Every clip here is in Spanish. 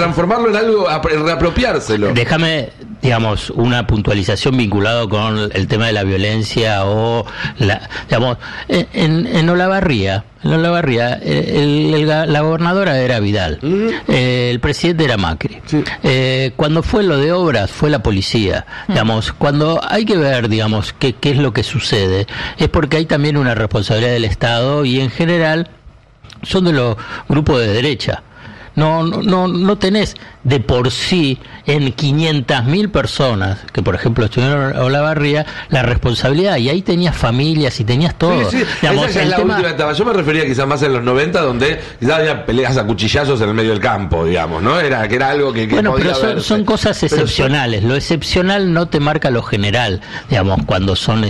transformarlo en algo, reapropiárselo. Déjame, digamos, una puntualización vinculado con el tema de la violencia o digamos, en Olavarría. La gobernadora era Vidal, el presidente era Macri. Sí. Cuando fue lo de obras fue la policía. Digamos, cuando hay que ver, digamos, qué es lo que sucede, es porque hay también una responsabilidad del Estado y en general son de los grupos de derecha. No tenés de por sí en 500.000 personas, que por ejemplo estuvieron en Olavarría, la responsabilidad, y ahí tenías familias y tenías todo. Sí, digamos, esa es la última etapa. Yo me refería quizás más en los 90, donde quizás había peleas a cuchillazos en el medio del campo, digamos, ¿no? Era algo que bueno, podía pero son cosas excepcionales. Lo excepcional no te marca lo general, digamos, cuando son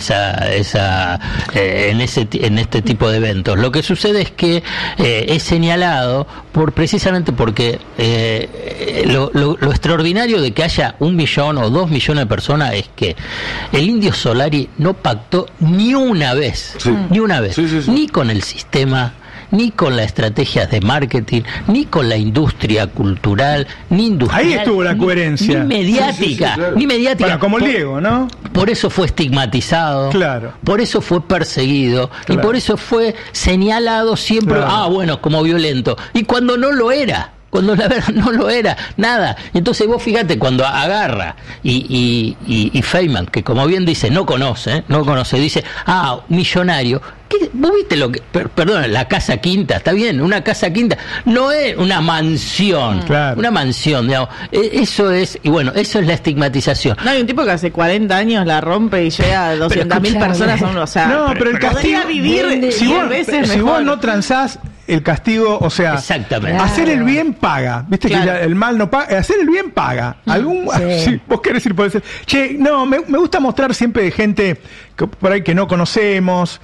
en este tipo de eventos. Lo que sucede es que es señalado precisamente porque lo extraordinario de que haya 1 millón o 2 millones de personas es que el Indio Solari no pactó ni una vez, ni con el sistema, ni con las estrategias de marketing, ni con la industria cultural, ni industrial. Ahí estuvo la coherencia. Ni mediática, claro. Ni mediática. Bueno, como el Diego, ¿no? Por eso fue estigmatizado, claro. Por eso fue perseguido, claro. Y por eso fue señalado siempre, claro. Bueno, como violento. Y cuando no lo era. Cuando la verdad no lo era, nada. Entonces vos fíjate, cuando agarra y Feynman, que como bien dice, no conoce, dice, millonario. ¿Qué? ¿Vos viste lo que, perdón, la casa quinta? Está bien, una casa quinta no es una mansión, claro. Una mansión, digamos. Eso es, y bueno, eso es la estigmatización. No, hay un tipo que hace 40 años la rompe y llega a 200.000 personas, o sea, no, pero el castigo, podría vivir si vos no transás, el castigo, o sea, exactamente. Hacer el bien paga, viste, claro. Que el mal no paga, hacer el bien paga. Si vos querés ir, podés decir, me gusta mostrar siempre gente que por ahí que no conocemos,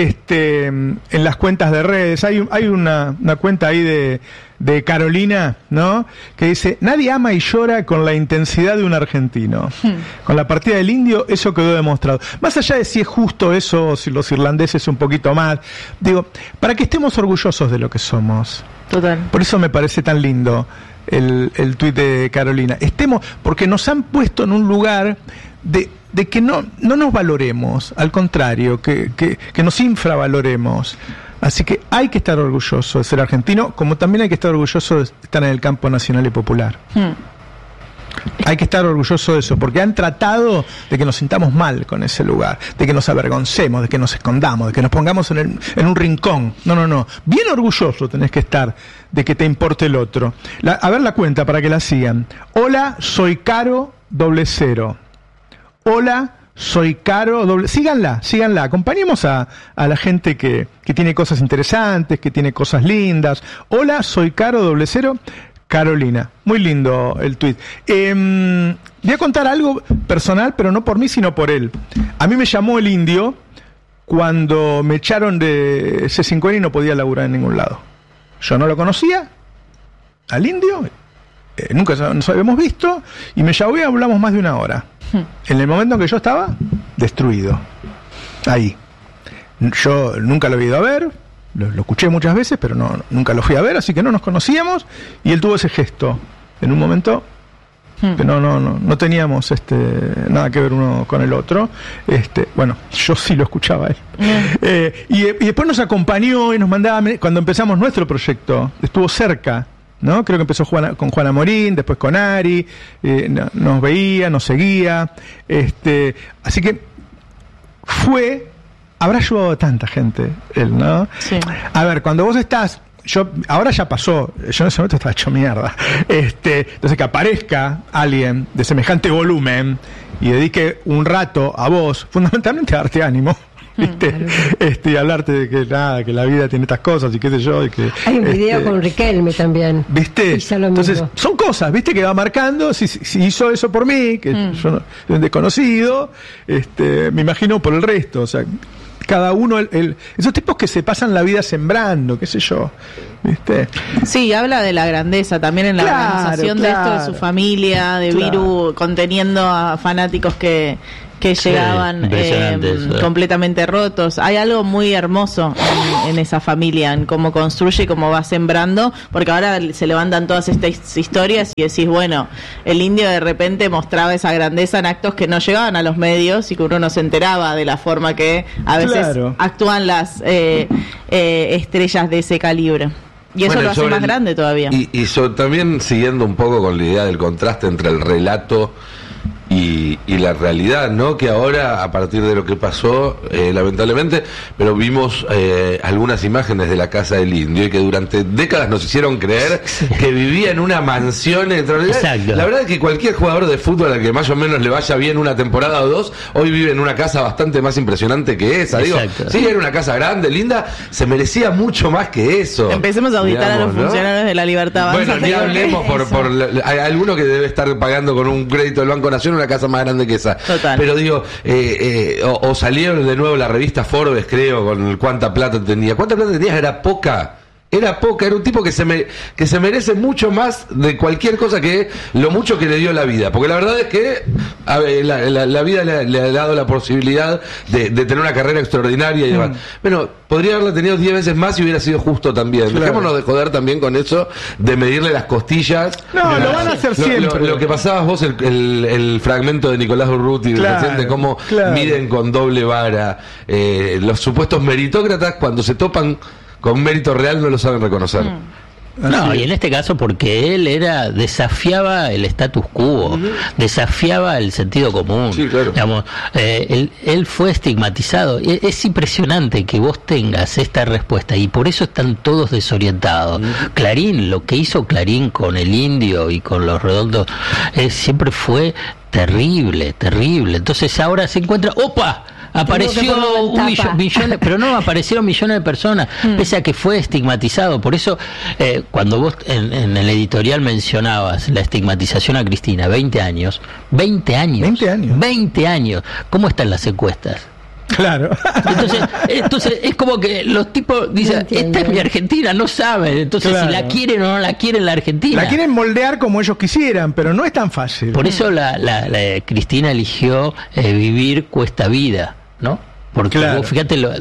en las cuentas de redes. Hay una cuenta ahí de Carolina, ¿no? Que dice, nadie ama y llora con la intensidad de un argentino. Con la partida del Indio, eso quedó demostrado. Más allá de si es justo eso, si los irlandeses un poquito más, digo, para que estemos orgullosos de lo que somos. Total. Por eso me parece tan lindo el tuit de Carolina. Porque nos han puesto en un lugar de que no nos valoremos, al contrario, que nos infravaloremos. Así que hay que estar orgulloso de ser argentino, como también hay que estar orgulloso de estar en el campo nacional y popular. Hay que estar orgulloso de eso, porque han tratado de que nos sintamos mal con ese lugar, de que nos avergoncemos, de que nos escondamos, de que nos pongamos en un rincón. No. Bien orgulloso tenés que estar de que te importe el otro. A ver la cuenta para que la sigan. Hola, soy Caro 00. Hola, soy Caro. Síganla. Acompañemos a la gente que tiene cosas interesantes, que tiene cosas lindas. Hola, soy Caro 00. Carolina. Muy lindo el tuit. Voy a contar algo personal, pero no por mí, sino por él. A mí me llamó el Indio cuando me echaron de C5N y no podía laburar en ningún lado. Yo no lo conocía, al Indio, nunca nos habíamos visto, y me llamó y hablamos más de 1 hora. En el momento en que yo estaba destruido. Ahí. Yo nunca lo había ido a ver, lo escuché muchas veces, pero nunca lo fui a ver, así que no nos conocíamos, y él tuvo ese gesto en un momento que no teníamos nada que ver uno con el otro. Bueno, yo sí lo escuchaba a él. Y después nos acompañó y nos mandaba, cuando empezamos nuestro proyecto, estuvo cerca, ¿no? Creo que empezó con Juana Morín, después con Ari, nos veía, nos seguía, así que habrá ayudado a tanta gente él, ¿no? Sí. A ver, cuando vos estás, ahora ya pasó, yo en ese momento estaba hecho mierda, entonces que aparezca alguien de semejante volumen y dedique un rato a vos, fundamentalmente a darte ánimo. ¿Viste? Y hablarte de que la vida tiene estas cosas y qué sé yo, y que hay un video con Riquelme también, ¿viste? Entonces son cosas, ¿viste? Que va marcando. Si hizo eso por mí, que yo no, un desconocido, me imagino por el resto. O sea, cada uno, esos tipos que se pasan la vida sembrando, qué sé yo, ¿viste? Sí, habla de la grandeza también en la organización de esto, de su familia, de Viru conteniendo a fanáticos que llegaban completamente rotos. Hay algo muy hermoso en esa familia, en cómo construye y cómo va sembrando, porque ahora se levantan todas estas historias y decís, bueno, el indio de repente mostraba esa grandeza en actos que no llegaban a los medios y que uno no se enteraba de la forma que a veces actúan las estrellas de ese calibre. Y eso lo hace más grande todavía. Y también siguiendo un poco con la idea del contraste entre el relato y la realidad, ¿no? Que ahora, a partir de lo que pasó, lamentablemente, pero vimos algunas imágenes de la casa del indio y que durante décadas nos hicieron creer que vivía en una mansión extraordinaria. La verdad es que cualquier jugador de fútbol al que más o menos le vaya bien una temporada o dos, hoy vive en una casa bastante más impresionante que esa. Digo, sí, era una casa grande, linda, se merecía mucho más que eso. Empecemos a auditar, digamos, a los funcionarios de la Libertad Avanza. Bueno, ni hablemos hay alguno que debe estar pagando con un crédito del Banco Nación una casa más grande que esa. Total. Pero digo, o salieron de nuevo la revista Forbes, creo, con cuánta plata tenía. ¿Cuánta plata tenía? Era poca, era un tipo que se merece mucho más de cualquier cosa que lo mucho que le dio la vida, porque la verdad es que la vida le ha dado la posibilidad de tener una carrera extraordinaria y demás. Bueno, podría haberla tenido 10 veces más y hubiera sido justo también. Dejémonos de joder también con eso de medirle las costillas. No, lo van a hacer siempre. Lo que pasabas vos, el fragmento de Nicolás Urruti, de cómo miden con doble vara los supuestos meritócratas, cuando se topan con mérito real no lo saben reconocer. No, y en este caso porque él desafiaba el status quo, desafiaba el sentido común. Sí, claro. Digamos, él fue estigmatizado. Es impresionante que vos tengas esta respuesta y por eso están todos desorientados. Clarín, lo que hizo Clarín con el indio y con los redondos siempre fue terrible. Entonces ahora se encuentra, ¡opa! Apareció millones, pero no, aparecieron millones de personas, pese a que fue estigmatizado. Por eso, cuando vos en el editorial mencionabas la estigmatización a Cristina, 20 años. 20 años. ¿Cómo están las encuestas? Claro. Entonces es como que los tipos dicen, esta es mi Argentina, no saben. Entonces, si la quieren o no la quieren la Argentina. La quieren moldear como ellos quisieran, pero no es tan fácil. Por eso la Cristina eligió vivir cuesta vida, ¿no? Porque vos fíjate lo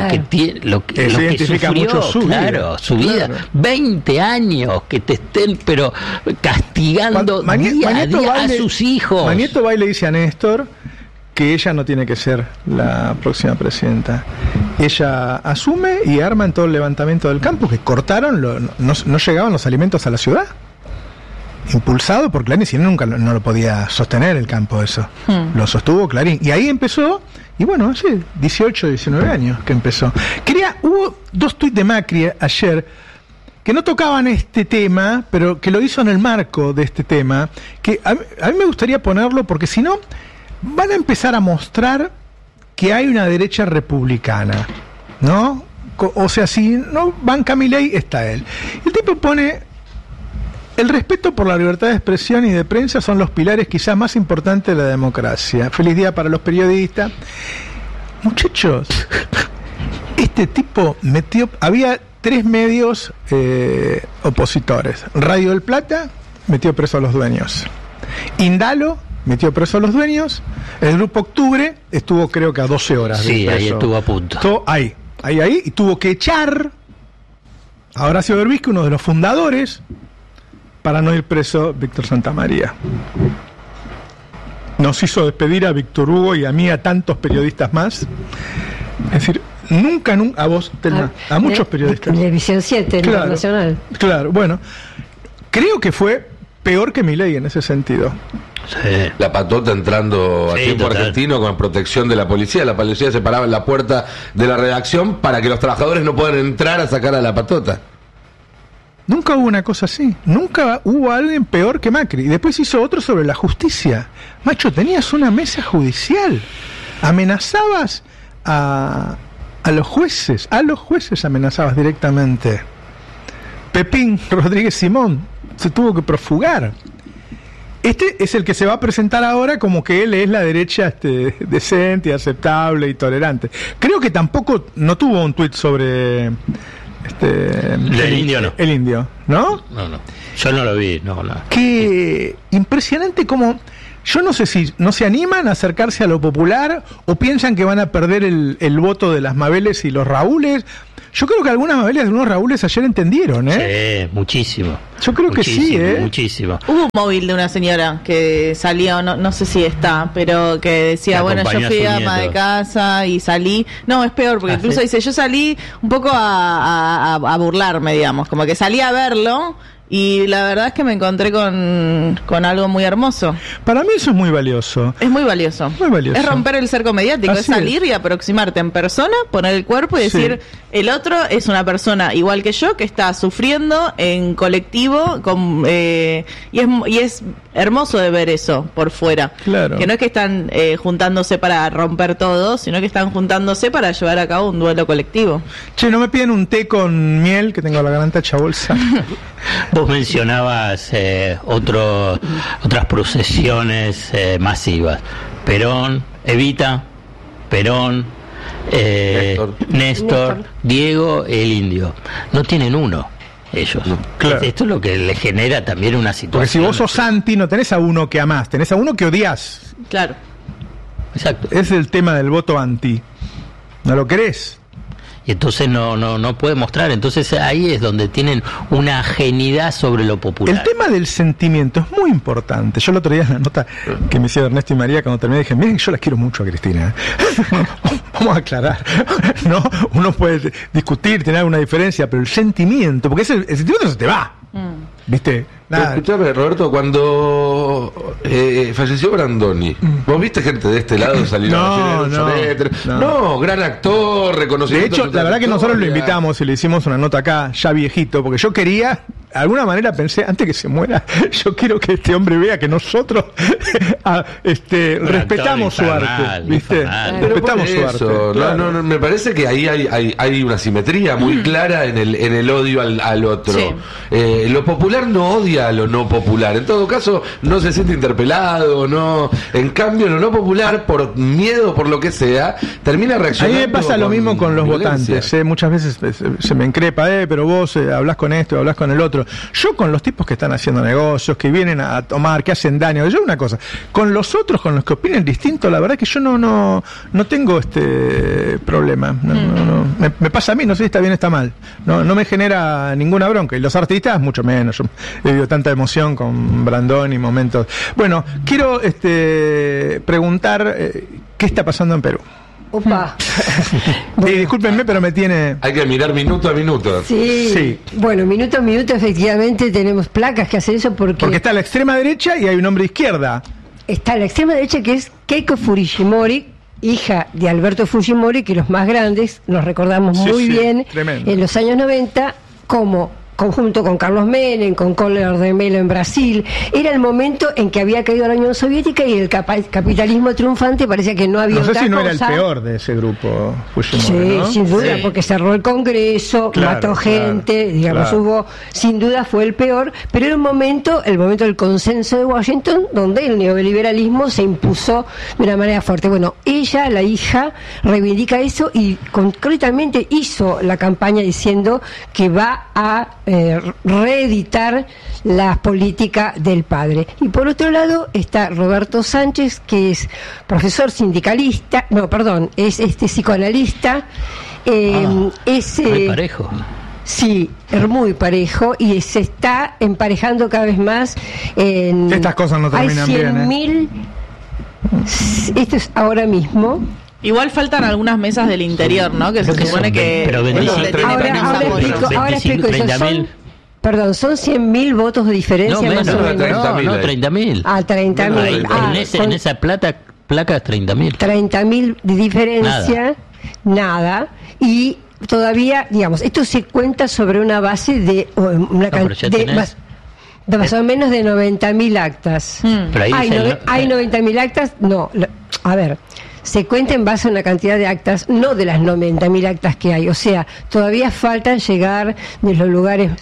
que sufrió mucho su vida. 20 años que te estén pero castigando día a día a sus hijos. Magneto va y le dice a Néstor que ella no tiene que ser la próxima presidenta. Ella asume y arman todo el levantamiento del campo, que cortaron, no llegaban los alimentos a la ciudad. Impulsado por Clarín, si nunca no lo podía sostener el campo eso. Lo sostuvo Clarín. Y ahí empezó, y bueno, hace 18, 19 años que empezó. Hubo 2 tuits de Macri ayer que no tocaban este tema, pero que lo hizo en el marco de este tema, que a mí me gustaría ponerlo porque si no van a empezar a mostrar que hay una derecha republicana, ¿no? O sea, si no banca Milei, está él. El tipo pone: el respeto por la libertad de expresión y de prensa son los pilares quizás más importantes de la democracia. Feliz día para los periodistas. Muchachos, este tipo había 3 medios opositores. Radio del Plata metió preso a los dueños. Indalo metió preso a los dueños. El Grupo Octubre estuvo, creo que a 12 horas. Sí, ahí estuvo a punto. Ahí, y tuvo que echar a Horacio Berbisky, uno de los fundadores, para no ir preso Víctor Santamaría. Nos hizo despedir a Víctor Hugo y a mí, a tantos periodistas más. Es decir, nunca a vos, Telma, a muchos periodistas. Televisión 7, Internacional. Claro, bueno, creo que fue peor que Milei en ese sentido. Sí. La patota entrando a tiempo argentino con protección de la policía. La policía se paraba en la puerta de la redacción para que los trabajadores no puedan entrar a sacar a la patota. Nunca hubo una cosa así. Nunca hubo alguien peor que Macri. Y después hizo otro sobre la justicia. Macho, tenías una mesa judicial. Amenazabas a los jueces. A los jueces amenazabas directamente. Pepín Rodríguez Simón se tuvo que profugar. Este es el que se va a presentar ahora como que él es la derecha decente, aceptable y tolerante. Creo que tampoco no tuvo un tuit sobre El indio no. El indio, ¿no? No. Yo no lo vi, no. Qué impresionante como... Yo no sé si no se animan a acercarse a lo popular o piensan que van a perder el voto de las Mabeles y los Raúles. Yo creo que algunas Mabeles y algunos Raúles ayer entendieron, Sí, muchísimo. Yo creo que sí, Muchísimo. Hubo un móvil de una señora que salía, no sé si está, pero que decía, bueno, yo fui ama de casa y salí. No, es peor, porque incluso dice, yo salí un poco a burlarme, digamos, como que salí a verlo. Y la verdad es que me encontré con algo muy hermoso. Para mí eso es muy valioso. Es muy valioso. Muy valioso. Es romper el cerco mediático, es salir y aproximarte en persona, poner el cuerpo y decir, el otro es una persona igual que yo, que está sufriendo en colectivo, y es hermoso de ver eso por fuera. Claro. Que no es que están juntándose para romper todo, sino que están juntándose para llevar a cabo un duelo colectivo. Che, ¿no me piden un té con miel, que tengo la garganta hecha bolsa? Vos mencionabas otras procesiones masivas. Perón, Evita, Perón, Néstor, Diego, el indio. No tienen uno ellos. Claro. Esto es lo que les genera también una situación. Porque si vos sos anti, no tenés a uno que amás, tenés a uno que odias. Claro. Exacto. Es el tema del voto anti. ¿No lo querés? Y entonces no puede mostrar. Entonces ahí es donde tienen una ajenidad sobre lo popular. El tema del sentimiento es muy importante. Yo el otro día en la nota que me hicieron Ernesto y María, cuando terminé, dije, miren, yo las quiero mucho a Cristina. Vamos a aclarar. ¿No? Uno puede discutir, tener alguna diferencia, pero el sentimiento, porque el sentimiento se te va. ¿Viste? Nada. Escuchame, Roberto, cuando falleció Brandoni, ¿vos viste gente de este lado salir a decir no, gran actor, reconocido? De hecho, la verdad que nosotros lo invitamos y le hicimos una nota acá, ya viejito, porque yo quería, de alguna manera pensé, antes que se muera, yo quiero que este hombre vea que nosotros respetamos su arte, ¿viste? Respetamos su arte. Claro. No, me parece que ahí hay una simetría muy clara en el odio al otro. Sí. Lo popular no odia a lo no popular. En todo caso, no se siente interpelado, no. En cambio, lo no popular, por miedo, por lo que sea, termina reaccionando. A mí me pasa lo mismo con los votantes. Muchas veces se me increpa, pero vos hablás con esto, hablás con el otro. Yo con los tipos que están haciendo negocios, que vienen a tomar, que hacen daño, yo una cosa. Con los otros, con los que opinen distinto, la verdad que yo no tengo este problema. No. Me pasa a mí, no sé si está bien o está mal. No me genera ninguna bronca. Y los artistas, mucho menos. Yo he vivido tanta emoción con Brandoni y momentos. Bueno, quiero preguntar qué está pasando en Perú. Opa. Discúlpenme, pero me tiene... Hay que mirar minuto a minuto. Sí. Bueno, minuto a minuto efectivamente tenemos placas que hacen eso porque está la extrema derecha y hay un hombre de izquierda. Está la extrema derecha, que es Keiko Fujimori, hija de Alberto Fujimori, que los más grandes nos recordamos muy bien, tremendo, en los años 90, como conjunto con Carlos Menem, con Collor de Mello en Brasil. Era el momento en que había caído la Unión Soviética y el capitalismo triunfante parecía que no había otra cosa. No sé si no era el peor de ese grupo, Fujimori, sí, ¿no? sin duda, porque cerró el Congreso, mató gente, digamos, hubo, sin duda fue el peor, pero era el momento del consenso de Washington, donde el neoliberalismo se impuso de una manera fuerte. Bueno, ella, la hija, reivindica eso y concretamente hizo la campaña diciendo que va a reeditar la política del padre. Y por otro lado está Roberto Sánchez, que es profesor sindicalista, es psicoanalista, muy parejo. Sí, es muy parejo y se está emparejando cada vez más. Estas cosas no terminan bien. Esto es ahora mismo. Igual faltan algunas mesas del interior, ¿no? Que se supone que... Pero ahora explico eso. Perdón, son 100.000 votos de diferencia más o menos. 30.000. Ah, 30.000. En esa placa es 30.000. 30.000 de diferencia, nada. Y todavía, digamos, esto se cuenta sobre una base de una cantidad de más o menos de 90.000 actas. Pero ahí hay 90.000 actas, a ver, se cuenta en base a una cantidad de actas, no de las 90.000 actas que hay. O sea, todavía faltan llegar de los lugares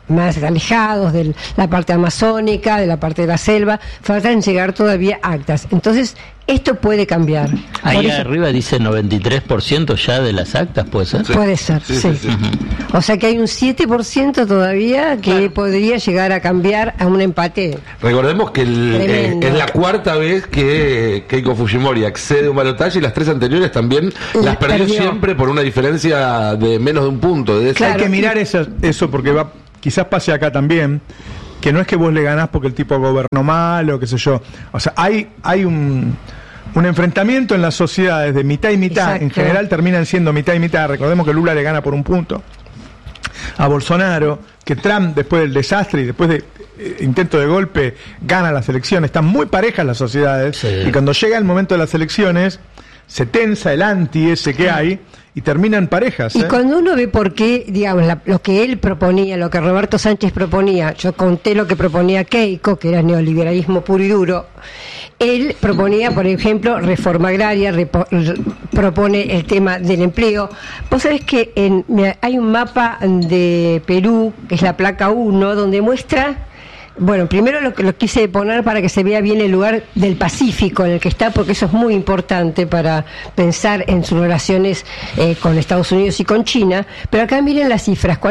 más alejados de la parte amazónica, de la parte de la selva, faltan llegar todavía actas. Entonces, esto puede cambiar. Ahí arriba dice 93% ya de las actas, ¿puede ser? Sí. Puede ser, sí. O sea que hay un 7% todavía que podría llegar a cambiar a un empate. Recordemos que es la cuarta vez que Keiko Fujimori accede a un balotaje y las 3 anteriores también las perdió siempre por una diferencia de menos de un punto. Hay que mirar eso porque quizás pase acá también, que no es que vos le ganás porque el tipo gobernó mal o qué sé yo. O sea, hay un enfrentamiento en las sociedades de mitad y mitad. Exacto. En general terminan siendo mitad y mitad. Recordemos que Lula le gana por un punto a Bolsonaro, que Trump, después del desastre y después de intento de golpe, gana las elecciones. Están muy parejas las sociedades, y cuando llega el momento de las elecciones se tensa el anti ese que hay y terminan parejas. Y cuando uno ve por qué, digamos, lo que él proponía, lo que Roberto Sánchez proponía, yo conté lo que proponía Keiko, que era neoliberalismo puro y duro. Él proponía, por ejemplo, reforma agraria, propone el tema del empleo. Vos sabés que hay un mapa de Perú, que es la placa 1, donde muestra... Bueno, primero lo quise poner para que se vea bien el lugar del Pacífico en el que está, porque eso es muy importante para pensar en sus relaciones con Estados Unidos y con China. Pero acá miren las cifras,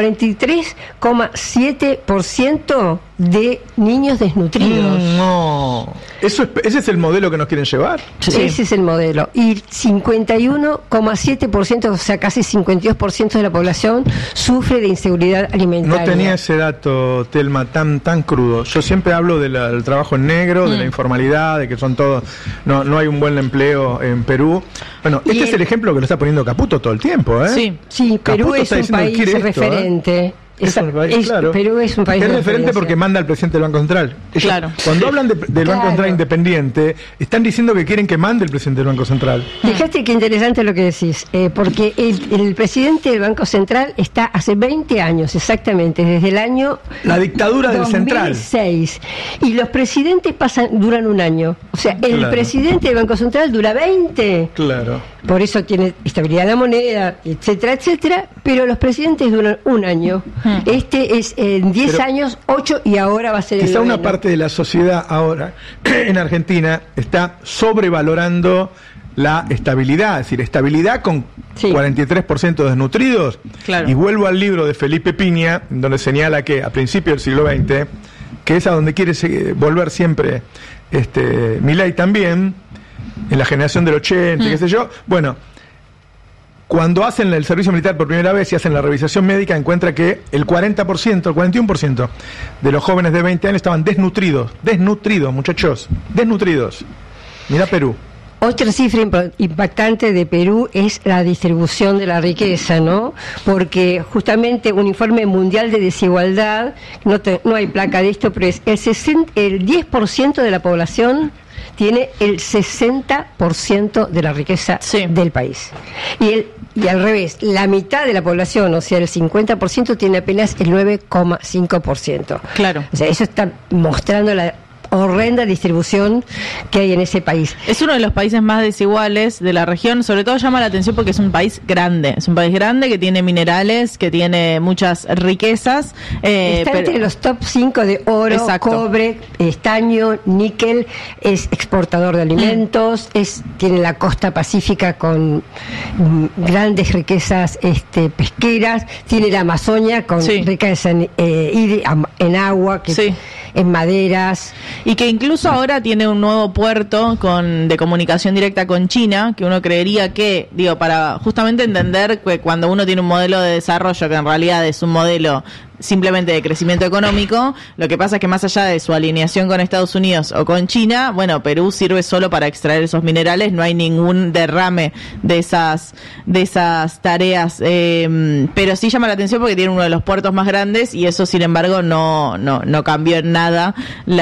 43,7% de niños desnutridos. No. ¿Ese es el modelo que nos quieren llevar? Sí. Ese es el modelo. Y 51,7%, o sea, casi 52% de la población sufre de inseguridad alimentaria. No tenía ese dato, Telma, tan crudo. Yo siempre hablo del trabajo en negro, de la informalidad, de que son todos... No hay un buen empleo en Perú. Bueno, este es el ejemplo que lo está poniendo Caputo todo el tiempo, ¿eh? Sí, Perú es un país referente. Claro. Perú es un país es referente porque manda al presidente del Banco Central. Cuando hablan del Banco Central independiente, están diciendo que quieren que mande el presidente del Banco Central. Fíjate qué interesante lo que decís, porque el presidente del Banco Central está hace 20 años, exactamente, desde el año... La dictadura del Central. 2006. Y los presidentes duran un año. O sea, el presidente del Banco Central dura 20. Claro. Por eso tiene estabilidad de la moneda, etcétera, etcétera, pero los presidentes duran un año. Este es en 10 años, 8 y ahora va a ser el 9. Quizá una parte de la sociedad ahora en Argentina está sobrevalorando la estabilidad, es decir, estabilidad con 43% desnutridos. Claro. Y vuelvo al libro de Felipe Piña, donde señala que a principios del siglo XX, que es a donde quiere volver siempre Milei también, en la generación del 80, qué sé yo. Bueno, cuando hacen el servicio militar por primera vez y hacen la revisación médica, encuentra que el 40%, el 41% de los jóvenes de 20 años estaban desnutridos, muchachos, desnutridos. Mirá Perú. Otra cifra impactante de Perú es la distribución de la riqueza, ¿no? Porque justamente un informe mundial de desigualdad, no hay placa de esto, pero es el 10% de la población tiene el 60% de la riqueza del país. Y al revés, la mitad de la población, o sea, el 50%, tiene apenas el 9,5%. Claro. O sea, eso está mostrando la horrenda distribución que hay en ese país. Es uno de los países más desiguales de la región, sobre todo llama la atención porque es un país grande, que tiene minerales, que tiene muchas riquezas. Está entre los top 5 de oro, cobre, estaño, níquel, es exportador de alimentos, tiene la costa pacífica con grandes riquezas pesqueras, tiene la Amazonia con riqueza en agua, en maderas. Y que incluso ahora tiene un nuevo puerto de comunicación directa con China, que uno creería que, para justamente entender que cuando uno tiene un modelo de desarrollo que en realidad es un modelo simplemente de crecimiento económico, lo que pasa es que más allá de su alineación con Estados Unidos o con China, bueno, Perú sirve solo para extraer esos minerales, no hay ningún derrame de esas tareas, pero sí llama la atención porque tiene uno de los puertos más grandes y eso, sin embargo, no cambió en nada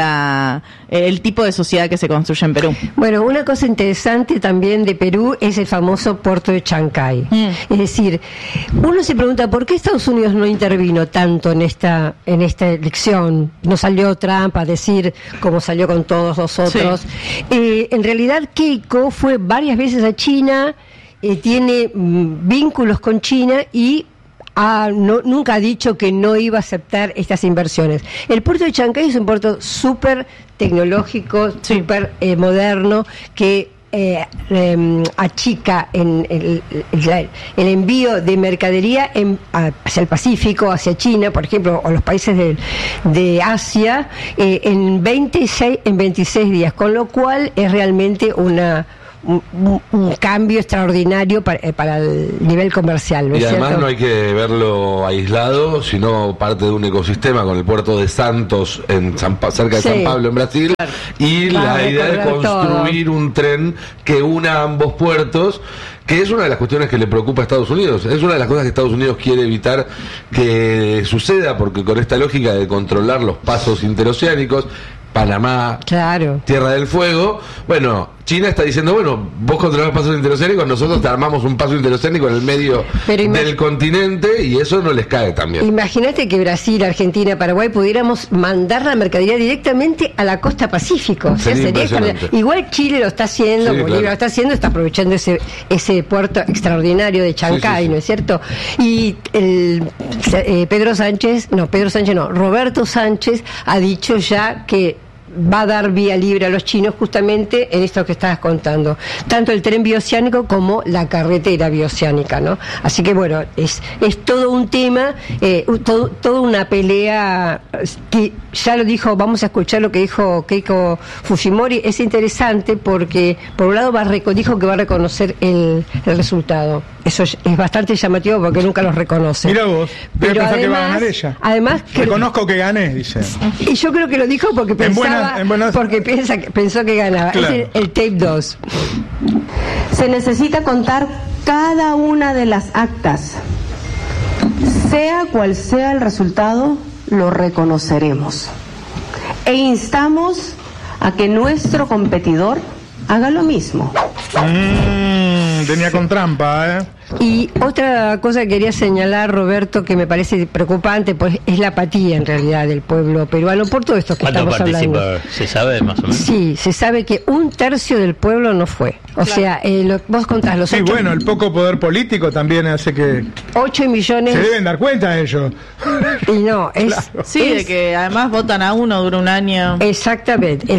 el tipo de sociedad que se construye en Perú. Una cosa interesante también de Perú es el famoso puerto de Chancay. Es decir, uno se pregunta ¿por qué Estados Unidos no intervino tanto en esta elección? No salió Trump a decir como salió con todos los otros. En realidad Keiko fue varias veces a China, tiene vínculos con China y nunca ha dicho que no iba a aceptar estas inversiones. El puerto de Chancay es un puerto súper tecnológico, súper moderno, que achica el envío de mercadería hacia el Pacífico, hacia China, por ejemplo, o los países de Asia, en 26 días, con lo cual es realmente un cambio extraordinario para el nivel comercial, ¿no es y además cierto? No hay que verlo aislado, sino parte de un ecosistema con el puerto de Santos cerca de San Pablo en Brasil, y la idea de construir un tren que una ambos puertos, que es una de las cuestiones que le preocupa a Estados Unidos. Es una de las cosas que Estados Unidos quiere evitar que suceda, porque con esta lógica de controlar los pasos interoceánicos, Panamá, Tierra del Fuego, bueno, China está diciendo, bueno, vos controlás pasos interoceánicos, nosotros te armamos un paso interoceánico en el medio del continente, y eso no les cae también. Imagínate que Brasil, Argentina, Paraguay pudiéramos mandar la mercadería directamente a la costa Pacífico. Sería igual Chile lo está haciendo, Bolivia lo está haciendo, está aprovechando ese puerto extraordinario de Chancay, ¿no es cierto? Y Roberto Sánchez ha dicho ya que va a dar vía libre a los chinos justamente en esto que estabas contando, tanto el tren bioceánico como la carretera bioceánica, ¿no? Así que bueno, es todo un tema, toda una pelea que ya lo dijo. Vamos a escuchar lo que dijo Keiko Fujimori. Es interesante porque por un lado dijo que va a reconocer el resultado. Eso es bastante llamativo porque nunca los reconoce. Mira vos, pero además, que va a ganar ella. Además reconozco que gané, dice. Y yo creo que lo dijo porque pensó que ganaba. Claro. Es el tape 2. Se necesita contar cada una de las actas. Sea cual sea el resultado, lo reconoceremos. E instamos a que nuestro competidor haga lo mismo. Tenía con trampa, Y otra cosa que quería señalar, Roberto, que me parece preocupante, pues es la apatía en realidad del pueblo peruano por todo esto que estamos hablando. ¿Se sabe más o menos? Sí, se sabe que 1/3 del pueblo no fue. O sea, vos contás los 8. Sí, bueno, el poco poder político también hace que 8 millones. Se deben dar cuenta de ello. Y no, es. Claro. Sí, de que además votan a uno, dura un año. Exactamente.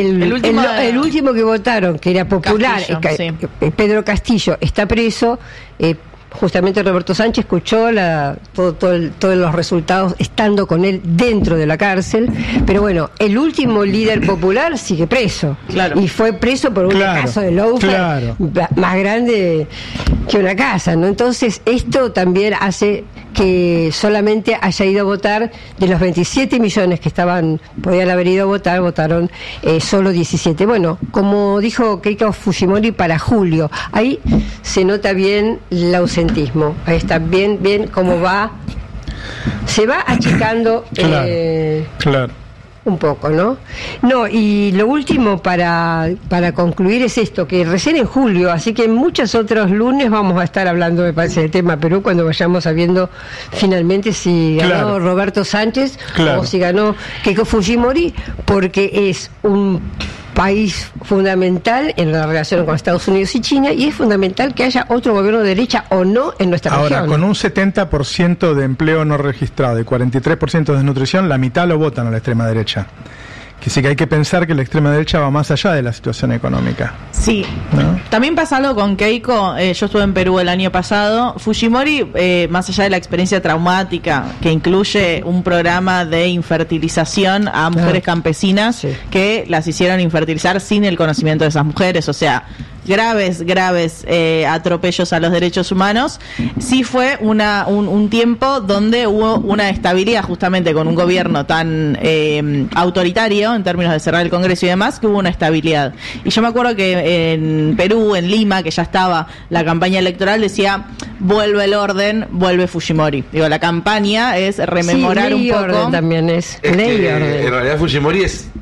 El último que votaron, que era popular, Pedro Castillo, está preso. Justamente Roberto Sánchez escuchó todos los resultados estando con él dentro de la cárcel, pero bueno, el último líder popular sigue preso, y fue preso por un caso de lawfare más grande que una casa, ¿no? Entonces esto también hace que solamente haya ido a votar de los 27 millones que podían haber ido a votar, votaron solo 17. Bueno, como dijo Keiko Fujimori, para julio, ahí se nota bien el ausentismo, ahí está bien cómo se va achicando un poco, ¿no? No, y lo último para concluir es esto, que recién en julio, así que en muchos otros lunes vamos a estar hablando, me parece, del tema Perú, cuando vayamos sabiendo finalmente si ganó Roberto Sánchez o si ganó Keiko Fujimori, porque es un país fundamental en la relación con Estados Unidos y China, y es fundamental que haya otro gobierno de derecha o no en nuestra región. Ahora, con un 70% de empleo no registrado y 43% de desnutrición, la mitad lo votan a la extrema derecha. Que sí que hay que pensar que la extrema derecha va más allá de la situación económica. Sí, ¿no? También pasa algo con Keiko. Yo estuve en Perú el año pasado. Fujimori, más allá de la experiencia traumática, que incluye un programa de infertilización a mujeres campesinas que las hicieron infertilizar sin el conocimiento de esas mujeres, o sea, graves atropellos a los derechos humanos. Sí fue un tiempo donde hubo una estabilidad, justamente con un gobierno tan autoritario en términos de cerrar el Congreso y demás, que hubo una estabilidad. Y yo me acuerdo que en Perú, en Lima, que ya estaba la campaña electoral, decía: vuelve el orden, vuelve Fujimori. Digo, la campaña es rememorar un poco. Orden también es. En realidad Fujimori es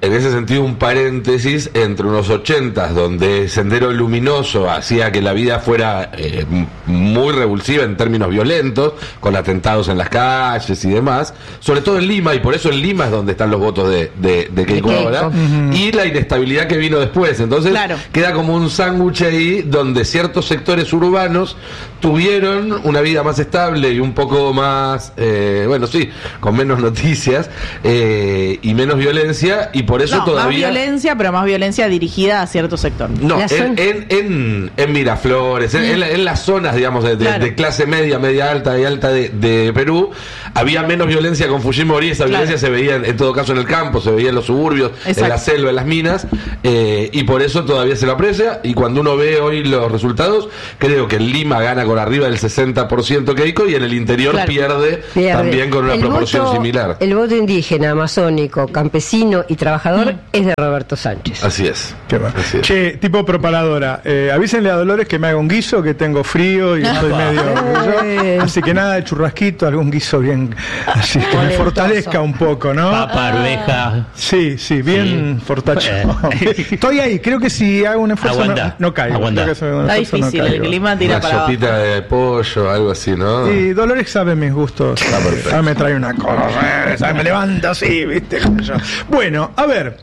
en ese sentido un paréntesis entre unos 80s donde Sendero Luminoso hacía que la vida fuera muy revulsiva en términos violentos, con atentados en las calles y demás, sobre todo en Lima, y por eso en Lima es donde están los votos de Keiko ahora, y la inestabilidad que vino después. Entonces queda como un sándwich ahí donde ciertos sectores urbanos tuvieron una vida más estable y un poco más, con menos noticias y menos violencia, y por eso todavía... Más violencia, pero más violencia dirigida a cierto sector. No, en Miraflores, en las zonas, digamos, de clase media, media alta y alta de Perú, había menos violencia con Fujimori. Esa violencia se veía, en todo caso, en el campo, se veía en los suburbios, en la selva, en las minas, y por eso todavía se lo aprecia. Y cuando uno ve hoy los resultados, creo que en Lima gana con arriba del 60% Keiko, y en el interior pierde también con una proporción similar. El voto indígena, amazónico, campesino y trabajador es de Roberto Sánchez. Así es. Qué bueno. Che, tipo propaladora, avísenle a Dolores que me haga un guiso, que tengo frío y estoy medio... así que nada de churrasquito, algún guiso bien, así que me fortalezca un poco, ¿no? Papa, arveja. Sí, bien fortacho. Estoy ahí, creo que si hago un esfuerzo no caigo. Está difícil, el clima tira para abajo. Una sopita de pollo, algo así, ¿no? Y Dolores sabe mis gustos. Ahora me trae una cosa, me levanta así, ¿viste? Bueno, a ver.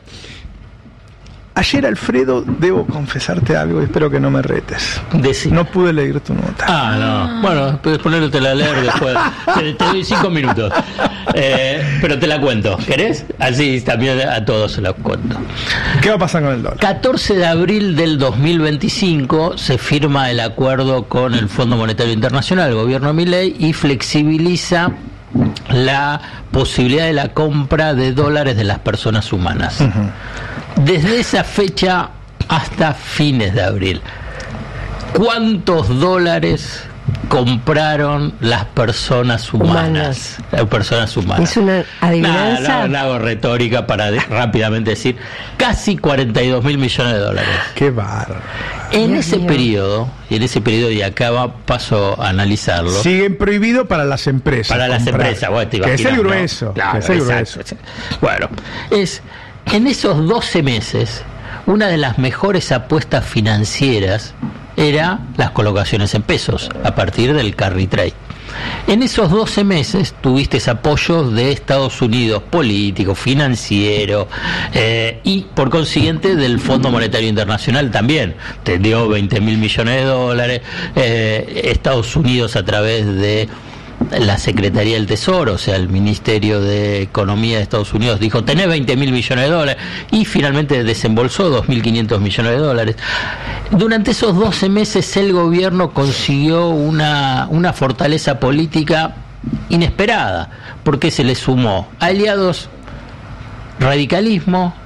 Ayer, Alfredo, debo confesarte algo, espero que no me retes. No pude leer tu nota. No. Bueno, puedes ponértela a leer después. Te doy 5 minutos. Pero te la cuento. ¿Querés? Así también a todos se la cuento. ¿Qué va a pasar con el dólar? 14 de abril del 2025 se firma el acuerdo con el Fondo Monetario Internacional, el gobierno de Milei, y flexibiliza la posibilidad de la compra de dólares de las personas humanas. Desde esa fecha hasta fines de abril, ¿cuántos dólares compraron las personas humanas? Las personas humanas. ¿Es una adivinanza? No hago retórica para rápidamente decir, casi 42.000 millones de dólares. ¡Qué bárbaro! En ese periodo, y acá paso a analizarlo. Siguen prohibido para las empresas. Para las empresas, bueno, te imaginas, que es el grueso. ¿no? Claro, que es el grueso. Bueno, en esos 12 meses, una de las mejores apuestas financieras era las colocaciones en pesos, a partir del carry trade. En esos 12 meses tuviste apoyos de Estados Unidos, político, financiero, y por consiguiente del Fondo Monetario Internacional también. Te dio 20.000 millones de dólares, Estados Unidos a través de la Secretaría del Tesoro, o sea, el Ministerio de Economía de Estados Unidos dijo, tenés 20.000 millones de dólares, y finalmente desembolsó 2.500 millones de dólares. Durante esos 12 meses el gobierno consiguió una fortaleza política inesperada, porque se le sumó aliados, radicalismo,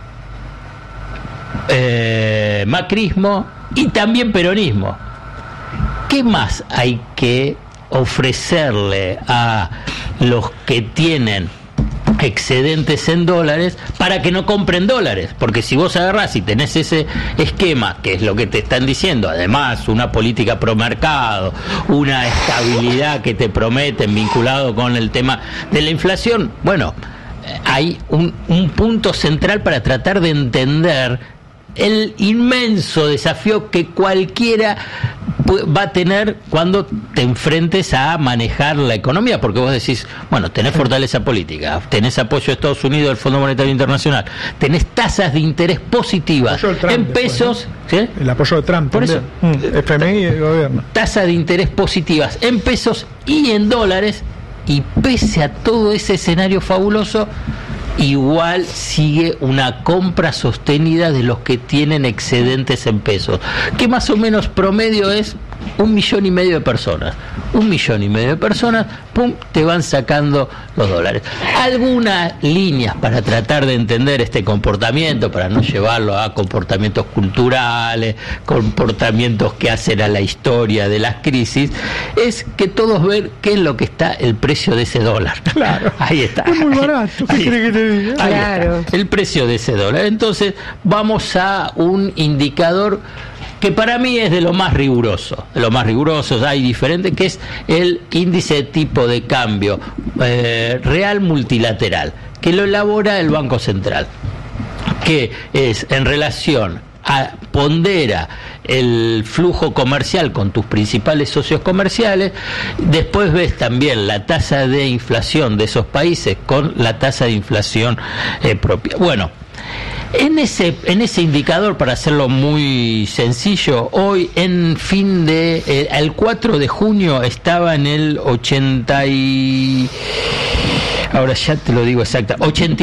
macrismo y también peronismo. ¿Qué más hay que ofrecerle a los que tienen excedentes en dólares para que no compren dólares? Porque si vos agarrás y tenés ese esquema, que es lo que te están diciendo, además una política pro mercado, una estabilidad que te prometen vinculado con el tema de la inflación, bueno, hay un punto central para tratar de entender el inmenso desafío que cualquiera va a tener cuando te enfrentes a manejar la economía, porque vos decís, bueno, tenés fortaleza política, tenés apoyo de Estados Unidos, del Fondo Monetario Internacional, tenés tasas de interés positivas en pesos, ¿sí? El apoyo de Trump por también. Eso, FMI y el gobierno. Tasas de interés positivas en pesos y en dólares, y pese a todo ese escenario fabuloso, igual sigue una compra sostenida de los que tienen excedentes en pesos, que más o menos promedio es 1,5 millones de personas. 1,5 millones de personas, pum, te van sacando los dólares. Algunas líneas para tratar de entender este comportamiento, para no llevarlo a comportamientos culturales, comportamientos que hacen a la historia de las crisis, es que todos ven qué es lo que está el precio de ese dólar. Claro. Ahí está. Es muy barato. ¿Qué crees que te diga? Claro. El precio de ese dólar. Entonces, vamos a un indicador que para mí es de lo más riguroso. De lo más riguroso, hay diferentes, que es el índice de tipo de cambio real multilateral, que lo elabora el Banco Central. que es en relación pondera el flujo comercial con tus principales socios comerciales, después ves también la tasa de inflación de esos países con la tasa de inflación propia. Bueno, en ese indicador, para hacerlo muy sencillo, hoy el 4 de junio estaba en el 80 y... Ahora ya te lo digo exacta,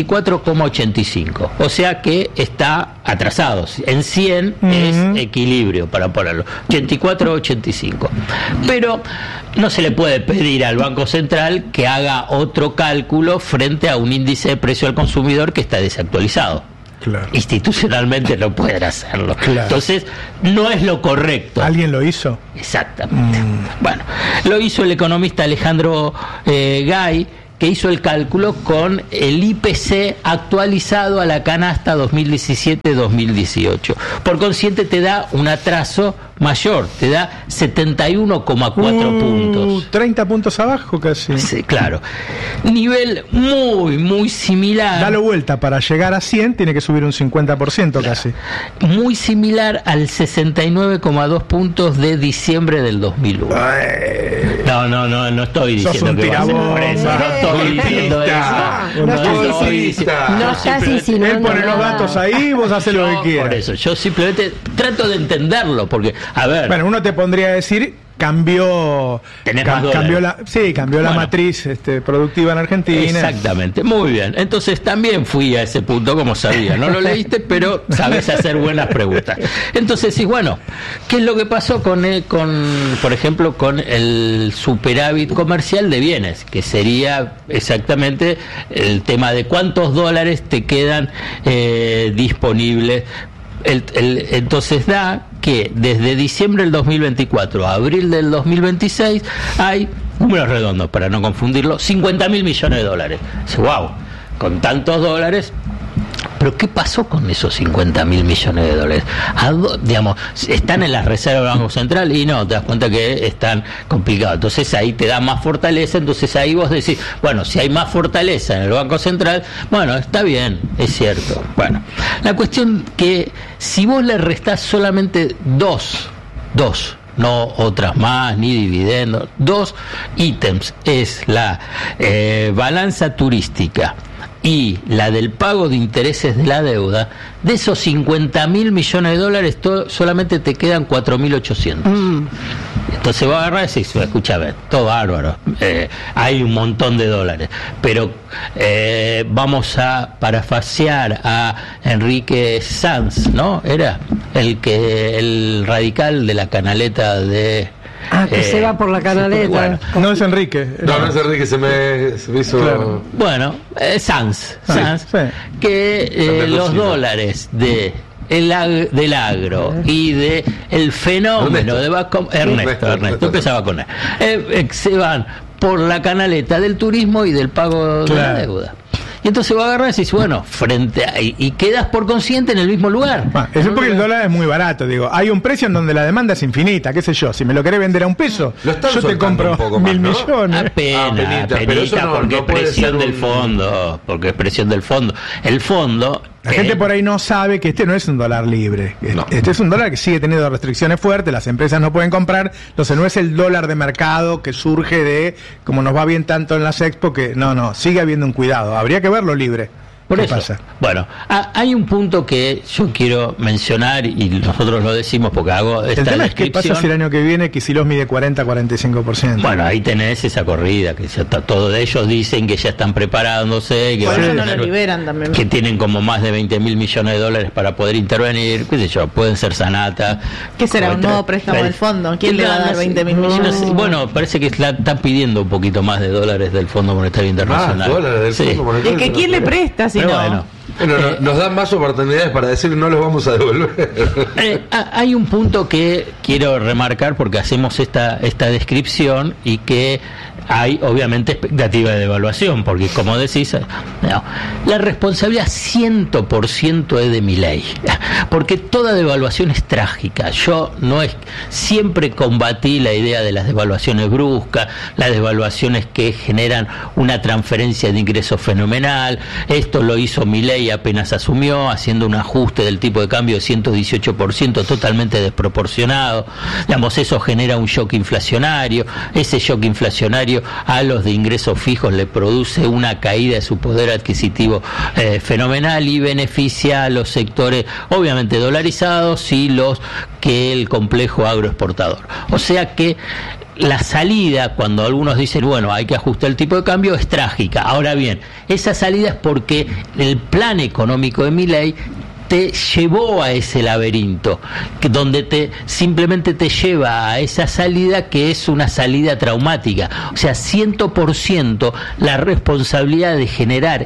84,85. O sea que está atrasado. En 100 es equilibrio, para ponerlo. 84,85. Pero no se le puede pedir al Banco Central que haga otro cálculo frente a un índice de precio al consumidor que está desactualizado. Claro. Institucionalmente no pueden hacerlo. Claro. Entonces, no es lo correcto. ¿Alguien lo hizo? Exactamente. Bueno, lo hizo el economista Alejandro Gay, que hizo el cálculo con el IPC actualizado a la canasta 2017-2018. Por consiguiente te da un atraso mayor, te da 71,4 puntos. 30 puntos abajo casi. Sí, claro. Nivel muy similar. Dalo vuelta, para llegar a 100 tiene que subir un 50% claro. Casi. Muy similar al 69,2 puntos de diciembre del 2001. No estoy diciendo que va a ser por eso. No estoy diciendo eso. No estás insinuando. Él pone los datos ahí, vos haces lo que quieras. Por eso, yo simplemente trato de entenderlo, porque, a ver... Bueno, uno te pondría a decir... Cambió la matriz productiva en Argentina. Exactamente, muy bien. Entonces también fui a ese punto, como sabía. No lo leíste, pero sabes hacer buenas preguntas. Entonces, sí, bueno, ¿qué es lo que pasó por ejemplo, con el superávit comercial de bienes? Que sería exactamente el tema de cuántos dólares te quedan disponibles. Entonces da que desde diciembre del 2024 a abril del 2026 hay, números redondos para no confundirlo, 50.000 millones de dólares. ¡Wow! Con tantos dólares. Pero ¿qué pasó con esos 50.000 millones de dólares? Digamos, están en las reservas del Banco Central y no, te das cuenta que están complicados. Entonces ahí te da más fortaleza, entonces ahí vos decís, bueno, si hay más fortaleza en el Banco Central, bueno, está bien, es cierto. Bueno, la cuestión que si vos le restás solamente dos, no otras más, ni dividendos, 2 ítems, es la balanza turística y la del pago de intereses de la deuda, de esos 50.000 millones de dólares solamente te quedan 4.800. Entonces vos agarrás y decís, escúchame, todo bárbaro, hay un montón de dólares, pero vamos a parafasear a Enrique Sanz, ¿no? Era el radical de la canaleta de... que se va por la canaleta. Bueno, no es Enrique. No es Enrique, se me hizo... Claro. Bueno, Sanz, sí. Que los dólares del agro y de el fenómeno Ernesto empezaba con él, se van por la canaleta del turismo y del pago de la deuda. Y entonces vos agarrás y dices, bueno, frente a, y quedas por consciente en el mismo lugar. Eso es porque el dólar es muy barato, digo. Hay un precio en donde la demanda es infinita, qué sé yo. Si me lo querés vender a $1, yo te compro 1.000 millones. Apenas, porque es presión del fondo. Porque es presión del fondo. El fondo... La gente por ahí no sabe que este no es un dólar libre. Este es un dólar que sigue teniendo restricciones fuertes, las empresas no pueden comprar, entonces no es el dólar de mercado que surge de, como nos va bien tanto en las Expo, que no, sigue habiendo un cuidado. Habría que verlo libre. Por eso, pasa? Bueno, hay un punto que yo quiero mencionar y nosotros lo decimos porque hago esta descripción. El tema es qué pasa si el año que viene Kicillof mide 40-45%. Bueno, ahí tenés esa corrida, que ya está, todos ellos dicen que ya están preparándose, que, no lo liberan también, que tienen como más de 20.000 millones de dólares para poder intervenir, qué sé yo, pueden ser Sanata. ¿Qué será un nuevo préstamo del fondo? ¿Quién le va a dar 20.000 millones? Bueno, parece que están pidiendo un poquito más de dólares del Fondo Monetario Internacional. Dólares del Fondo Monetario. Es que ¿quién le presta si no? Bueno, nos dan más oportunidades para decir no los vamos a devolver. Hay un punto que quiero remarcar porque hacemos esta descripción y que hay obviamente expectativa de devaluación, porque como decís, no, la responsabilidad 100% es de Milei, porque toda devaluación es trágica. Yo siempre combatí la idea de las devaluaciones bruscas, las devaluaciones que generan una transferencia de ingresos fenomenal. Esto lo hizo Milei apenas asumió, haciendo un ajuste del tipo de cambio de 118%, totalmente desproporcionado. Digamos, eso genera un shock inflacionario. Ese shock inflacionario a los de ingresos fijos le produce una caída de su poder adquisitivo fenomenal, y beneficia a los sectores obviamente dolarizados y los que el complejo agroexportador. O sea que la salida, cuando algunos dicen, bueno, hay que ajustar el tipo de cambio, es trágica. Ahora bien, esa salida es porque el plan económico de Milei te llevó a ese laberinto, donde simplemente te lleva a esa salida, que es una salida traumática. O sea, 100% la responsabilidad de generar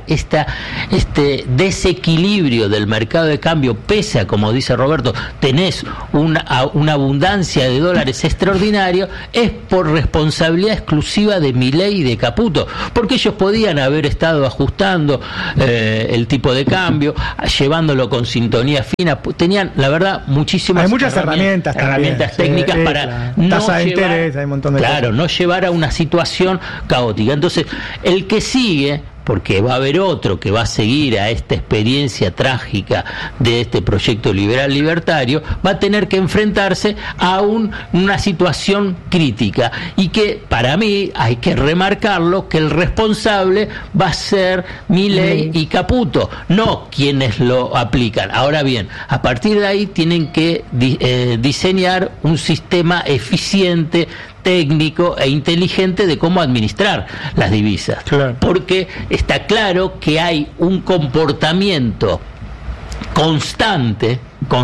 este desequilibrio del mercado de cambio, pese a, como dice Roberto, tenés una abundancia de dólares extraordinario, es por responsabilidad exclusiva de Milei y de Caputo, porque ellos podían haber estado ajustando el tipo de cambio, llevándolo con sintonía fina, tenían, la verdad, muchas herramientas técnicas para tasa de interés, hay un montón de cosas. No llevar a una situación caótica. Entonces, el que sigue, porque va a haber otro que va a seguir a esta experiencia trágica de este proyecto liberal libertario, va a tener que enfrentarse a una situación crítica, y que para mí hay que remarcarlo, que el responsable va a ser Milei y Caputo, no quienes lo aplican. Ahora bien, a partir de ahí tienen que diseñar un sistema eficiente, técnico e inteligente de cómo administrar las divisas, porque está claro que hay un comportamiento constante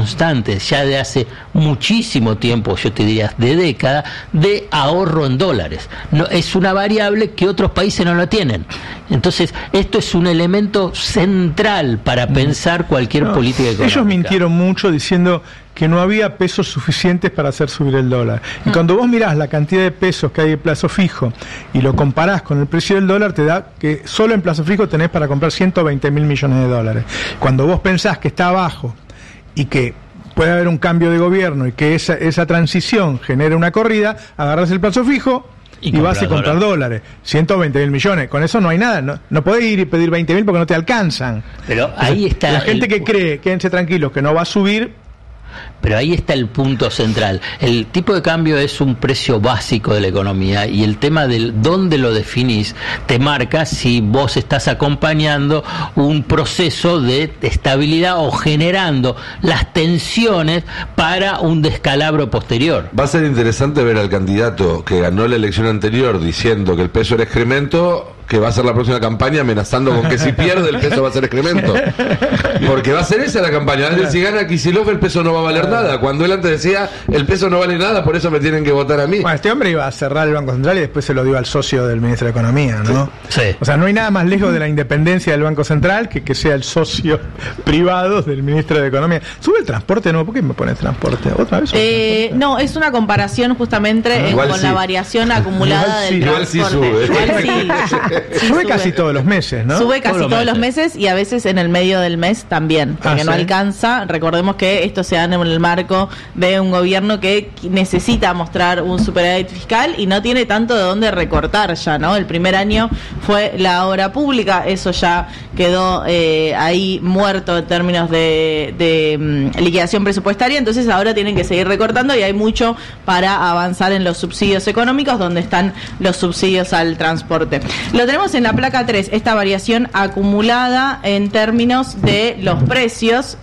ya de hace muchísimo tiempo, yo te diría de décadas, de ahorro en dólares. No, es una variable que otros países no la tienen. Entonces, esto es un elemento central para pensar cualquier política económica. Ellos mintieron mucho diciendo que no había pesos suficientes para hacer subir el dólar. Y cuando vos mirás la cantidad de pesos que hay en plazo fijo y lo comparás con el precio del dólar, te da que solo en plazo fijo tenés para comprar 120.000 millones de dólares. Cuando vos pensás que está abajo y que puede haber un cambio de gobierno y que esa transición genere una corrida, agarrás el plazo fijo y vas a comprar dólares. 120.000 millones. Con eso no hay nada. No podés ir y pedir 20.000 porque no te alcanzan. Pero ahí está. La gente que cree, quédense tranquilos, que no va a subir. Pero ahí está el punto central. El tipo de cambio es un precio básico de la economía, y el tema del dónde lo definís te marca si vos estás acompañando un proceso de estabilidad o generando las tensiones para un descalabro posterior. Va a ser interesante ver al candidato que ganó la elección anterior diciendo que el peso era excremento, que va a ser la próxima campaña amenazando con que si pierde el peso va a ser excremento, porque va a ser esa la campaña. Es decir, si gana Kicillof el peso no va a valer nada, cuando él antes decía el peso no vale nada, por eso me tienen que votar a mí. Bueno, este hombre iba a cerrar el Banco Central y después se lo dio al socio del ministro de Economía, ¿no? Sí. O sea, no hay nada más lejos de la independencia del Banco Central que sea el socio privado del ministro de Economía. ¿Sube el transporte? No, ¿por qué me pones transporte? ¿Otra vez? No, es una comparación justamente con la variación acumulada del transporte. Igual sí sube. Sube casi todos los meses, ¿no? Sube casi todos los meses, y a veces en el medio del mes también, porque no alcanza. Recordemos que esto se da en el marco de un gobierno que necesita mostrar un superávit fiscal y no tiene tanto de dónde recortar ya, ¿no? El primer año fue la obra pública, eso ya quedó ahí muerto en términos de liquidación presupuestaria, entonces ahora tienen que seguir recortando, y hay mucho para avanzar en los subsidios económicos, donde están los subsidios al transporte. Lo tenemos en la placa 3, esta variación acumulada en términos de los precios.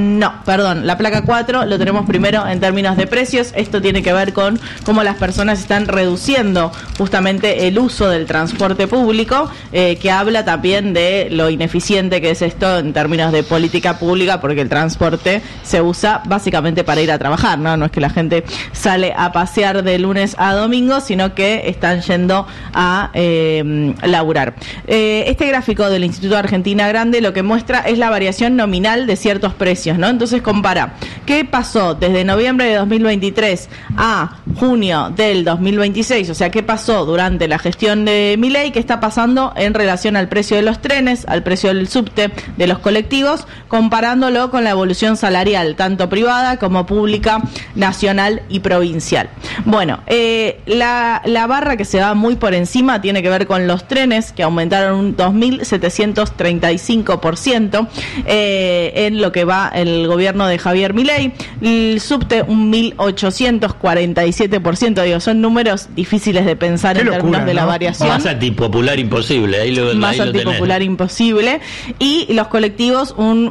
La placa 4 lo tenemos primero en términos de precios. Esto tiene que ver con cómo las personas están reduciendo justamente el uso del transporte público, que habla también de lo ineficiente que es esto en términos de política pública, porque el transporte se usa básicamente para ir a trabajar, ¿no? No es que la gente sale a pasear de lunes a domingo, sino que están yendo a laburar. Este gráfico del Instituto Argentina Grande lo que muestra es la variación nominal de ciertos precios, ¿no? Entonces compara qué pasó desde noviembre de 2023 a junio del 2026, o sea, qué pasó durante la gestión de Milei, qué está pasando en relación al precio de los trenes, al precio del subte, de los colectivos, comparándolo con la evolución salarial, tanto privada como pública, nacional y provincial. Bueno, la barra que se va muy por encima tiene que ver con los trenes, que aumentaron un 2.735% en lo que va el gobierno de Javier Milei. El subte un 1.847%, digo, son números difíciles de pensar en términos de la variación. Más antipopular imposible, más antipopular imposible. Y los colectivos un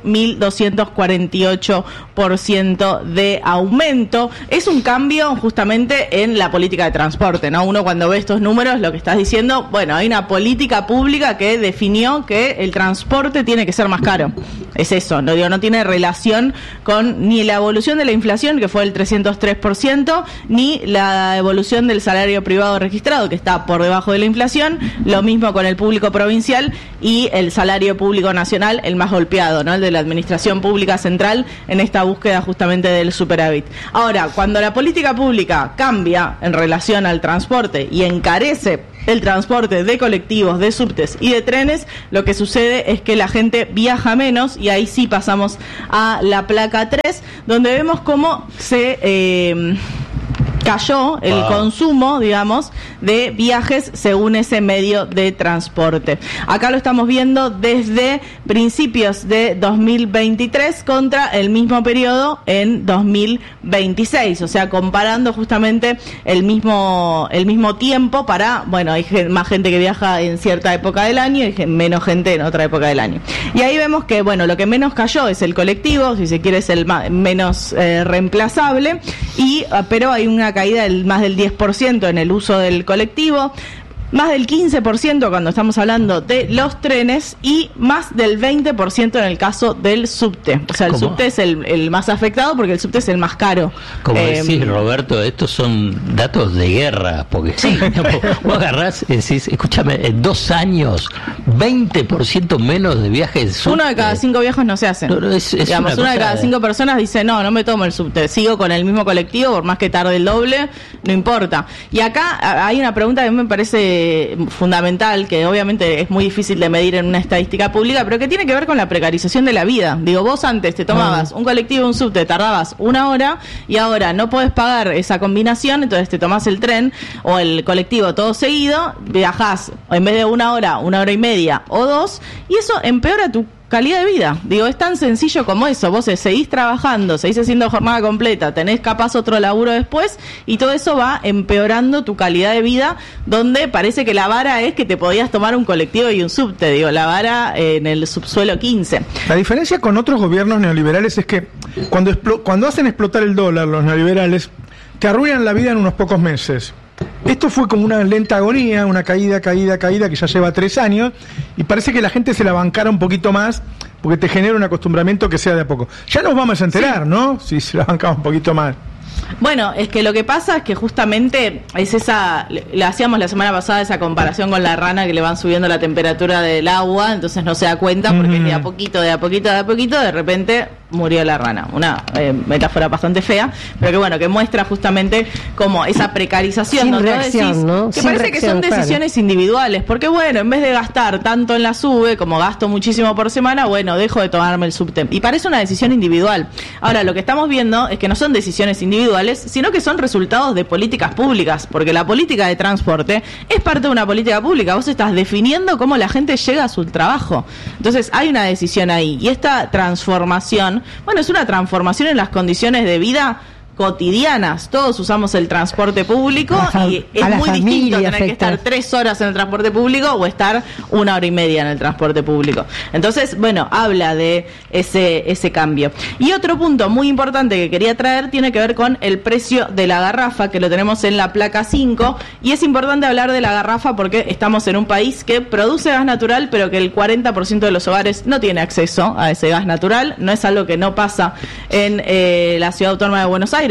1.248% de aumento. Es un cambio justamente en la política de transporte, ¿no? Uno cuando ve estos números lo que estás diciendo, bueno, hay una política pública que definió que el transporte tiene que ser más caro. Es eso, no tiene relación con ni la evolución de la inflación, que fue el 303%, ni la evolución del salario privado registrado, que está por debajo de la inflación. Lo mismo con el público provincial y el salario público nacional, el más golpeado, ¿no? El de la administración pública central en esta búsqueda justamente del superávit. Ahora, cuando la política pública cambia en relación al transporte y encarece el transporte de colectivos, de subtes y de trenes, lo que sucede es que la gente viaja menos, y ahí sí pasamos a la placa 3, donde vemos cómo se cayó el consumo, digamos, de viajes según ese medio de transporte. Acá lo estamos viendo desde principios de 2023 contra el mismo periodo en 2026, o sea, comparando justamente el mismo tiempo para, bueno, hay más gente que viaja en cierta época del año y menos gente en otra época del año. Y ahí vemos que, bueno, lo que menos cayó es el colectivo, si se quiere es el menos reemplazable, pero hay una caída del más del 10% en el uso del colectivo, más del 15% cuando estamos hablando de los trenes y más del 20% en el caso del subte. O sea, el subte es el más afectado porque el subte es el más caro. Como decís, Roberto, estos son datos de guerra, porque sí. Vos agarrás y decís, escúchame, en 2 años, 20% menos de viajes subte. 1 de cada 5 viajes no se hacen. Digamos, una de cada 5 personas dice, no me tomo el subte, sigo con el mismo colectivo, por más que tarde el doble, no importa. Y acá hay una pregunta que me parece fundamental, que obviamente es muy difícil de medir en una estadística pública, pero que tiene que ver con la precarización de la vida. Digo, vos antes te tomabas un colectivo, un subte, tardabas 1 hora, y ahora no podés pagar esa combinación, entonces te tomás el tren o el colectivo todo seguido, viajás en vez de 1 hora, 1 hora y media o 2, y eso empeora tu calidad de vida. Digo, es tan sencillo como eso. Vos seguís trabajando, seguís haciendo jornada completa, tenés capaz otro laburo después, y todo eso va empeorando tu calidad de vida, donde parece que la vara es que te podías tomar un colectivo y un subte. Digo, la vara en el subsuelo 15. La diferencia con otros gobiernos neoliberales es que cuando hacen explotar el dólar, los neoliberales te arruinan la vida en unos pocos meses. Esto fue como una lenta agonía, una caída que ya lleva 3 años, y parece que la gente se la bancara un poquito más, porque te genera un acostumbramiento que sea de a poco. Ya nos vamos a enterar, sí, ¿no? Si se la bancamos un poquito más. Bueno, es que lo que pasa es que justamente es le hacíamos la semana pasada esa comparación con la rana, que le van subiendo la temperatura del agua, entonces no se da cuenta porque de a poquito, de repente murió la rana. Una metáfora bastante fea, pero que bueno, que muestra justamente como esa precarización, sin donde reacción, decís, ¿no? que sin parece reacción, que son decisiones individuales, porque bueno, en vez de gastar tanto en la SUBE, como gasto muchísimo por semana, bueno, dejo de tomarme el subte. Y parece una decisión individual. Ahora, lo que estamos viendo es que no son decisiones individuales, sino que son resultados de políticas públicas, porque la política de transporte es parte de una política pública. Vos estás definiendo cómo la gente llega a su trabajo. Entonces hay una decisión ahí, y esta transformación, bueno, es una transformación en las condiciones de vida cotidianas. Todos usamos el transporte público y es muy distinto tener que estar 3 horas en el transporte público o estar 1 hora y media en el transporte público. Entonces, bueno, habla de ese cambio. Y otro punto muy importante que quería traer tiene que ver con el precio de la garrafa, que lo tenemos en la placa 5, y es importante hablar de la garrafa porque estamos en un país que produce gas natural, pero que el 40% de los hogares no tiene acceso a ese gas natural. No es algo que no pasa en la Ciudad Autónoma de Buenos Aires,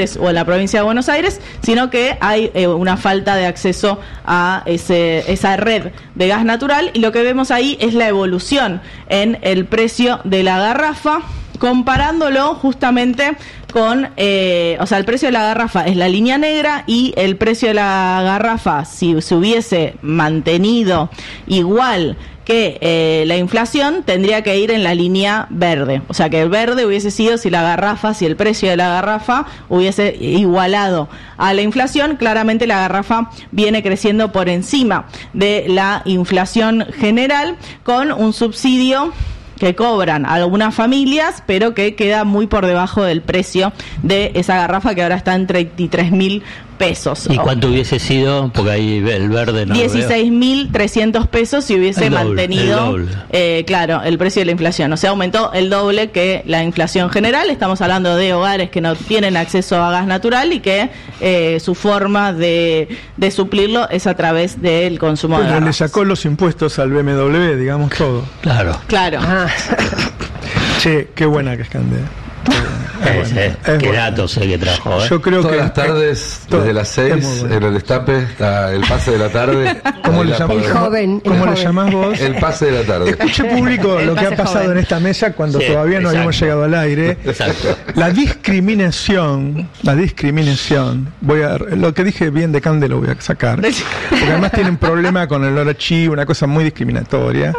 Aires o en la provincia de Buenos Aires, sino que hay una falta de acceso a esa red de gas natural, y lo que vemos ahí es la evolución en el precio de la garrafa, comparándolo justamente con, o sea, el precio de la garrafa es la línea negra, y el precio de la garrafa, si se hubiese mantenido igual que la inflación, tendría que ir en la línea verde. O sea, que el verde hubiese sido si el precio de la garrafa hubiese igualado a la inflación. Claramente la garrafa viene creciendo por encima de la inflación general, con un subsidio que cobran algunas familias, pero que queda muy por debajo del precio de esa garrafa, que ahora está en 33.000 pesos. ¿Y cuánto hubiese sido? Porque ahí el verde no 16.300 pesos si hubiese mantenido claro, el precio de la inflación. O sea, aumentó el doble que la inflación general. Estamos hablando de hogares que no tienen acceso a gas natural y que su forma de suplirlo es a través del consumo de gas. Le sacó los impuestos al BMW, digamos todo. Claro. Che, qué buena que es Candela. Qué datos que trajo. Yo creo que las tardes, desde las 6, en el Destape, está el pase de la tarde. ¿Cómo le llamás vos? El pase de la tarde. Escuche público lo que ha pasado en esta mesa cuando todavía no habíamos llegado al aire. Exacto. La discriminación, lo que dije bien de Cande lo voy a sacar, porque además tiene un problema con el archivo, una cosa muy discriminatoria.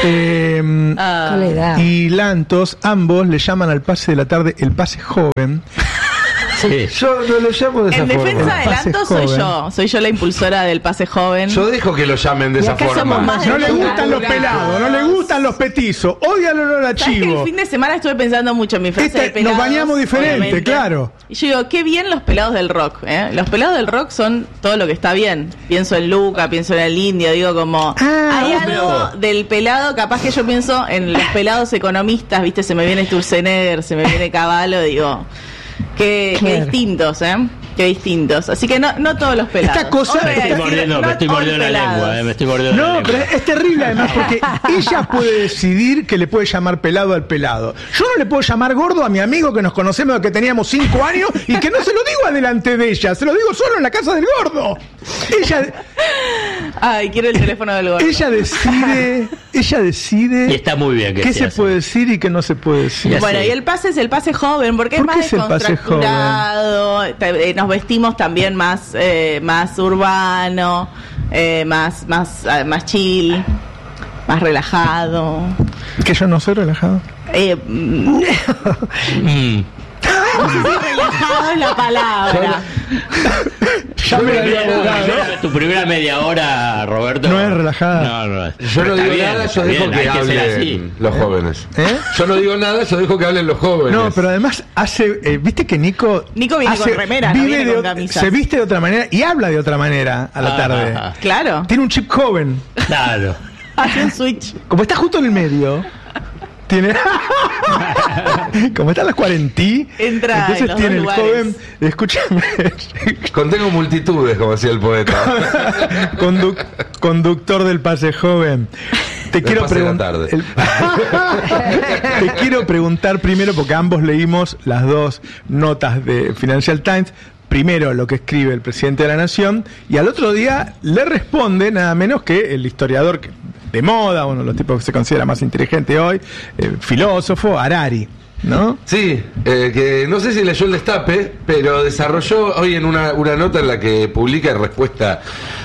Y Lantos, ambos le llaman al pase de la tarde el pase joven. Sí. Yo no lo llamo de esa forma. En defensa de Lantos soy yo la impulsora del pase joven. Yo dejo que lo llamen de esa forma. No le gustan los pelados, no le gustan los petizos, odia el olor a chivo. El fin de semana estuve pensando mucho en mi frase de pelados. Nos bañamos diferente, obviamente. Claro. Y yo digo, qué bien los pelados del rock, ¿eh? Los pelados del rock son todo lo que está bien. Pienso en Luca, pienso en el Indio, digo como... hay algo del pelado, capaz que yo pienso en los pelados economistas, ¿viste? Se me viene Sturzenegger, se me viene Cavallo, digo... Qué distintos, Qué distintos. Así que no todos los pelados. Esta cosa... Me estoy mordiendo la lengua, No, pero es terrible además, porque ella puede decidir que le puede llamar pelado al pelado. Yo no le puedo llamar gordo a mi amigo que nos conocemos desde que teníamos 5 años y que no se lo digo adelante de ella, se lo digo solo en la casa del gordo. Ella... Ay, quiero el teléfono del gordo. Ella decide... Y está muy bien que qué se puede decir y qué no se puede decir. Bueno, y el pase es el pase joven, porque es más descontracturado. Nos vestimos también más urbano, más chill, más relajado. Que yo no soy relajado. No sé si relajado es la palabra. Tu primera media hora, Roberto. No es relajada. No. Yo no digo nada, yo dejo que hablen los jóvenes. Yo no digo nada, yo dejo que hablen los jóvenes. No, pero además viste que Nico viene con remera, no viene con camisas. Se viste de otra manera y habla de otra manera a la tarde. Claro. Tiene un chip joven. Claro. Hace un switch. Como está justo en el medio. Tiene como están las 40, entonces tiene el joven, escúchame, contengo multitudes, como decía el poeta. Conductor del pase joven. Te quiero preguntar primero, porque ambos leímos las dos notas de Financial Times. Primero lo que escribe el presidente de la Nación, y al otro día le responde nada menos que el historiador de moda, uno de los tipos que se considera más inteligente hoy, filósofo, Harari, ¿no? Sí, que no sé si leyó el Destape, pero desarrolló hoy en una nota en la que publica en respuesta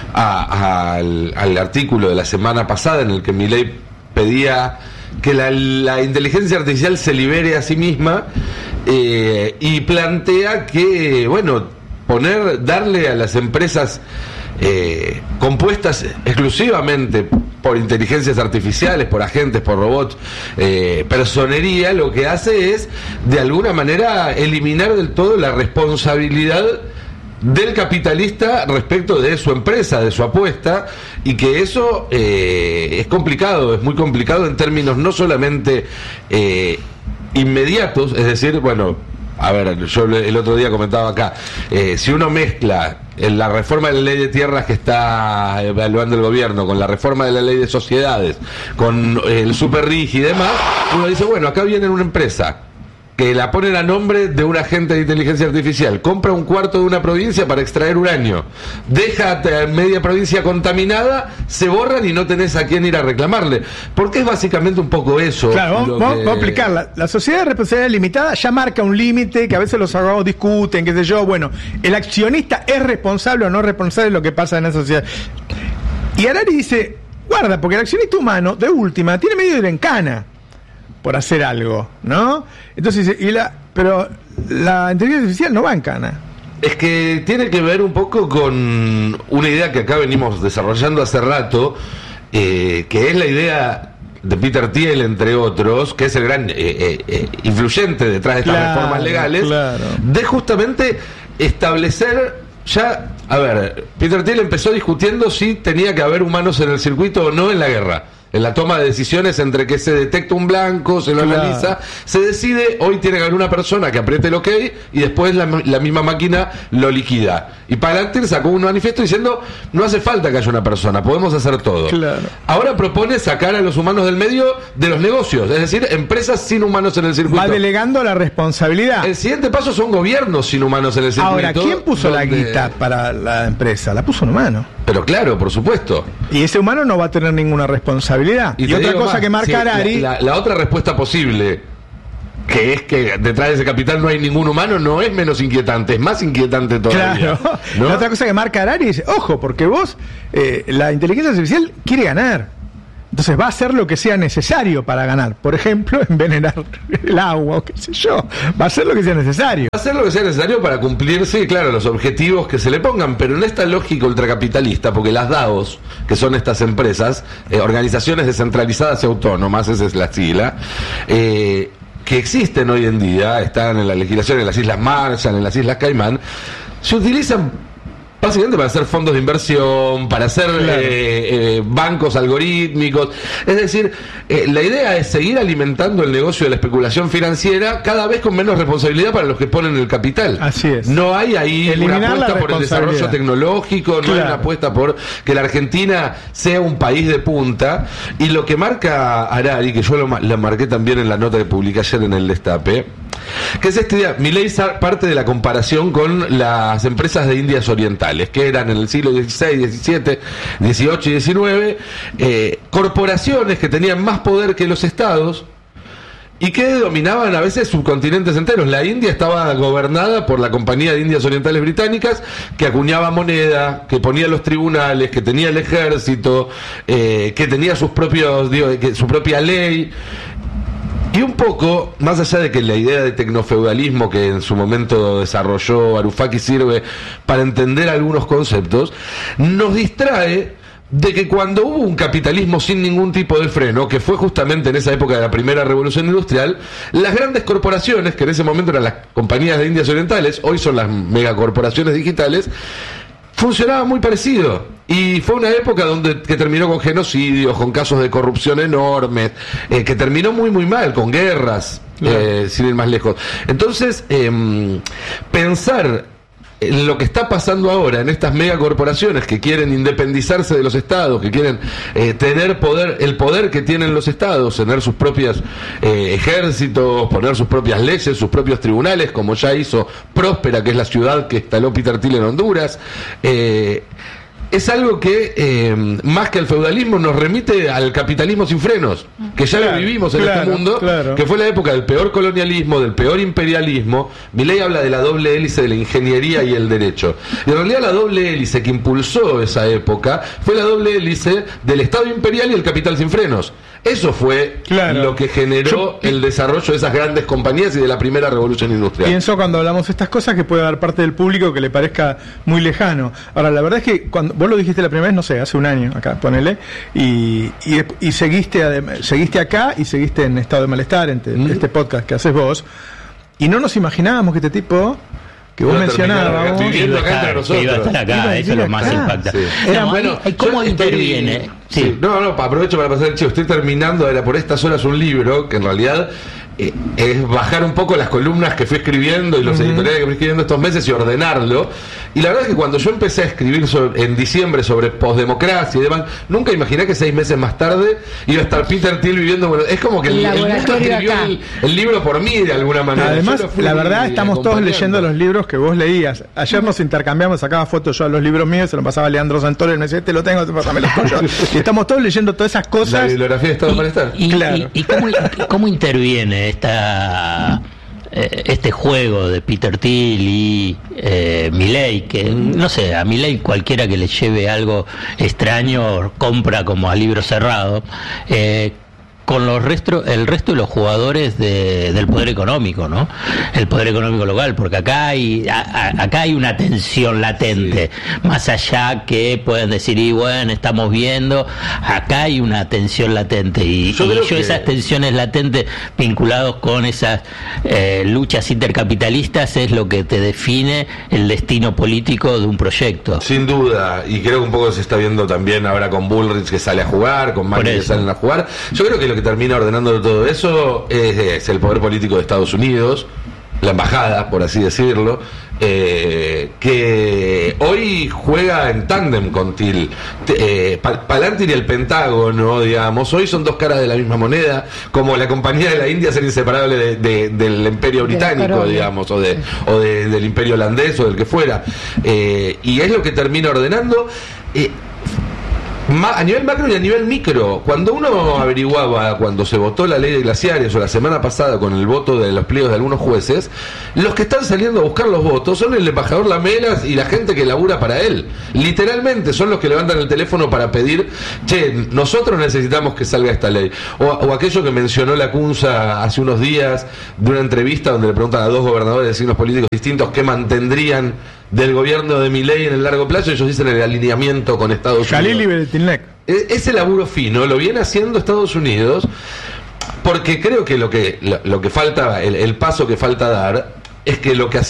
al artículo de la semana pasada en el que Milei pedía que la inteligencia artificial se libere a sí misma, y plantea que, darle a las empresas compuestas exclusivamente por inteligencias artificiales, por agentes, por robots, personería, lo que hace es de alguna manera eliminar del todo la responsabilidad del capitalista respecto de su empresa, de su apuesta, y que eso es complicado, es muy complicado en términos no solamente inmediatos, es decir, yo el otro día comentaba acá, si uno mezcla la reforma de la ley de tierras que está evaluando el gobierno con la reforma de la ley de sociedades, con el super RIGI y demás, uno dice, acá viene una empresa que la ponen a nombre de un agente de inteligencia artificial, compra un cuarto de una provincia para extraer uranio, deja media provincia contaminada, se borran y no tenés a quién ir a reclamarle. Porque es básicamente un poco eso. Claro, vamos a aplicarla. La sociedad de responsabilidad limitada ya marca un límite que a veces los abogados discuten, qué sé yo. Bueno, el accionista es responsable o no responsable de lo que pasa en la sociedad. Y Harari dice, guarda, porque el accionista humano, de última, tiene medio de ir en cana por hacer algo, ¿no? Entonces dice, pero la inteligencia artificial no va en cana. Es que tiene que ver un poco con una idea que acá venimos desarrollando hace rato, que es la idea de Peter Thiel, entre otros, que es el gran influyente detrás de estas reformas legales, de justamente establecer ya... A ver, Peter Thiel empezó discutiendo si tenía que haber humanos en el circuito o no en la guerra. En la toma de decisiones entre que se detecta un blanco, se lo analiza, se decide, hoy tiene que haber una persona que apriete el OK y después la misma máquina lo liquida. Y Palantir sacó un manifiesto diciendo, no hace falta que haya una persona, podemos hacer todo. Claro. Ahora propone sacar a los humanos del medio de los negocios, es decir, empresas sin humanos en el circuito. Va delegando la responsabilidad. El siguiente paso son gobiernos sin humanos en el circuito. Ahora, ¿quién puso la guita para la empresa? La puso un humano. Pero claro, por supuesto. Y ese humano no va a tener ninguna responsabilidad. Y otra cosa más, que marca Harari... La otra respuesta posible, que es que detrás de ese capital no hay ningún humano, no es menos inquietante, es más inquietante todavía. Claro. ¿No? La otra cosa que marca Harari dice, ojo, porque vos, la inteligencia artificial quiere ganar. Entonces va a hacer lo que sea necesario para ganar. Por ejemplo, envenenar el agua o qué sé yo. Va a hacer lo que sea necesario. Va a hacer lo que sea necesario para cumplirse, claro, los objetivos que se le pongan. Pero en esta lógica ultracapitalista, porque las DAOs, que son estas empresas, organizaciones descentralizadas y autónomas, esa es la sigla, que existen hoy en día, están en la legislación en las Islas Marshall, en las Islas Caimán, se utilizan básicamente para hacer fondos de inversión, para hacer bancos algorítmicos. Es decir, la idea es seguir alimentando el negocio de la especulación financiera cada vez con menos responsabilidad para los que ponen el capital. Así es. No hay ahí eliminar una apuesta por el desarrollo tecnológico, no hay una apuesta por que la Argentina sea un país de punta. Y lo que marca Harari, que yo lo marqué también en la nota que publiqué ayer en el Destape, que es esta idea. Milei parte de la comparación con las empresas de Indias Orientales, que eran en el siglo XVI, XVII, XVIII y XIX, corporaciones que tenían más poder que los estados y que dominaban a veces subcontinentes enteros. La India estaba gobernada por la Compañía de Indias Orientales Británicas, que acuñaba moneda, que ponía los tribunales, que tenía el ejército, que tenía sus propios, su propia ley. Y un poco, más allá de que la idea de tecnofeudalismo que en su momento desarrolló Varoufakis sirve para entender algunos conceptos, nos distrae de que cuando hubo un capitalismo sin ningún tipo de freno, que fue justamente en esa época de la primera revolución industrial, las grandes corporaciones, que en ese momento eran las compañías de Indias Orientales, hoy son las megacorporaciones digitales, funcionaba muy parecido. Y fue una época que terminó con genocidios, con casos de corrupción enormes, que terminó muy muy mal, con guerras, sin ir más lejos. Entonces, pensar en lo que está pasando ahora en estas megacorporaciones que quieren independizarse de los estados, que quieren tener poder, el poder que tienen los estados, tener sus propios ejércitos, poner sus propias leyes, sus propios tribunales, como ya hizo Próspera, que es la ciudad que instaló Peter Thiel en Honduras. Es algo que, más que al feudalismo, nos remite al capitalismo sin frenos, que ya lo vivimos en este mundo, que fue la época del peor colonialismo, del peor imperialismo. Milei habla de la doble hélice de la ingeniería y el derecho. Y en realidad la doble hélice que impulsó esa época fue la doble hélice del Estado imperial y el capital sin frenos. Eso fue lo que generó el desarrollo de esas grandes compañías y de la primera revolución industrial. Pienso cuando hablamos de estas cosas que puede haber parte del público que le parezca muy lejano. Ahora, la verdad es que cuando vos lo dijiste la primera vez, no sé, hace un año acá, ponele, y seguiste acá y seguiste en Estado de Malestar, en este podcast que haces vos, y no nos imaginábamos que este tipo que vos mencionabas, viviendo acá entre nosotros, iba a estar acá, eso es lo más impactante. ¿Cómo interviene? Aprovecho para pasar el chivo. Estoy terminando, era por estas horas, un libro que en realidad es bajar un poco las columnas que fui escribiendo y los editoriales que fui escribiendo estos meses y ordenarlo. Y la verdad es que cuando yo empecé a escribir en diciembre sobre posdemocracia y demás, nunca imaginé que 6 meses más tarde iba a estar Peter Thiel viviendo. Bueno, es como que el mundo escribió el libro por mí de alguna manera. Además, la verdad, estamos todos leyendo los libros que vos leías. Ayer nos intercambiamos, sacaba fotos yo a los libros míos, se los pasaba a Leandro Santoro y me decía, lo tengo, pásame los tuyos. Y estamos todos leyendo todas esas cosas. La bibliografía de Estado de Malestar. ¿Y cómo interviene este juego de Peter Thiel y Milei? Que no sé, a Milei cualquiera que le lleve algo extraño compra como a libro cerrado, con el resto de los jugadores del poder económico, ¿no? El poder económico local, porque acá hay una tensión latente, más allá que pueden decir, y bueno, estamos viendo, acá hay una tensión latente, y esas tensiones latentes vinculados con esas luchas intercapitalistas es lo que te define el destino político de un proyecto. Sin duda, y creo que un poco se está viendo también ahora con Bullrich que sale a jugar, con Macri que salen a jugar. Yo creo que lo que termina ordenando todo eso es el poder político de Estados Unidos, la embajada, por así decirlo, que hoy juega en tándem con Thiel. Palantir y el Pentágono, digamos, hoy son dos caras de la misma moneda, como la compañía de la India ser inseparable del imperio británico, digamos, o del imperio holandés o del que fuera. Y es lo que termina ordenando. A nivel macro y a nivel micro, cuando uno averiguaba, cuando se votó la ley de glaciares o la semana pasada con el voto de los pliegos de algunos jueces, los que están saliendo a buscar los votos son el embajador Lamelas y la gente que labura para él. Literalmente son los que levantan el teléfono para pedir, che, nosotros necesitamos que salga esta ley. O aquello que mencionó la Cunza hace unos días de una entrevista donde le preguntan a 2 gobernadores de signos políticos distintos qué mantendrían del gobierno de Milei en el largo plazo. Ellos dicen el alineamiento con Estados Unidos. Ese laburo fino lo viene haciendo Estados Unidos, porque creo que lo que falta, el paso que falta dar es que lo que hace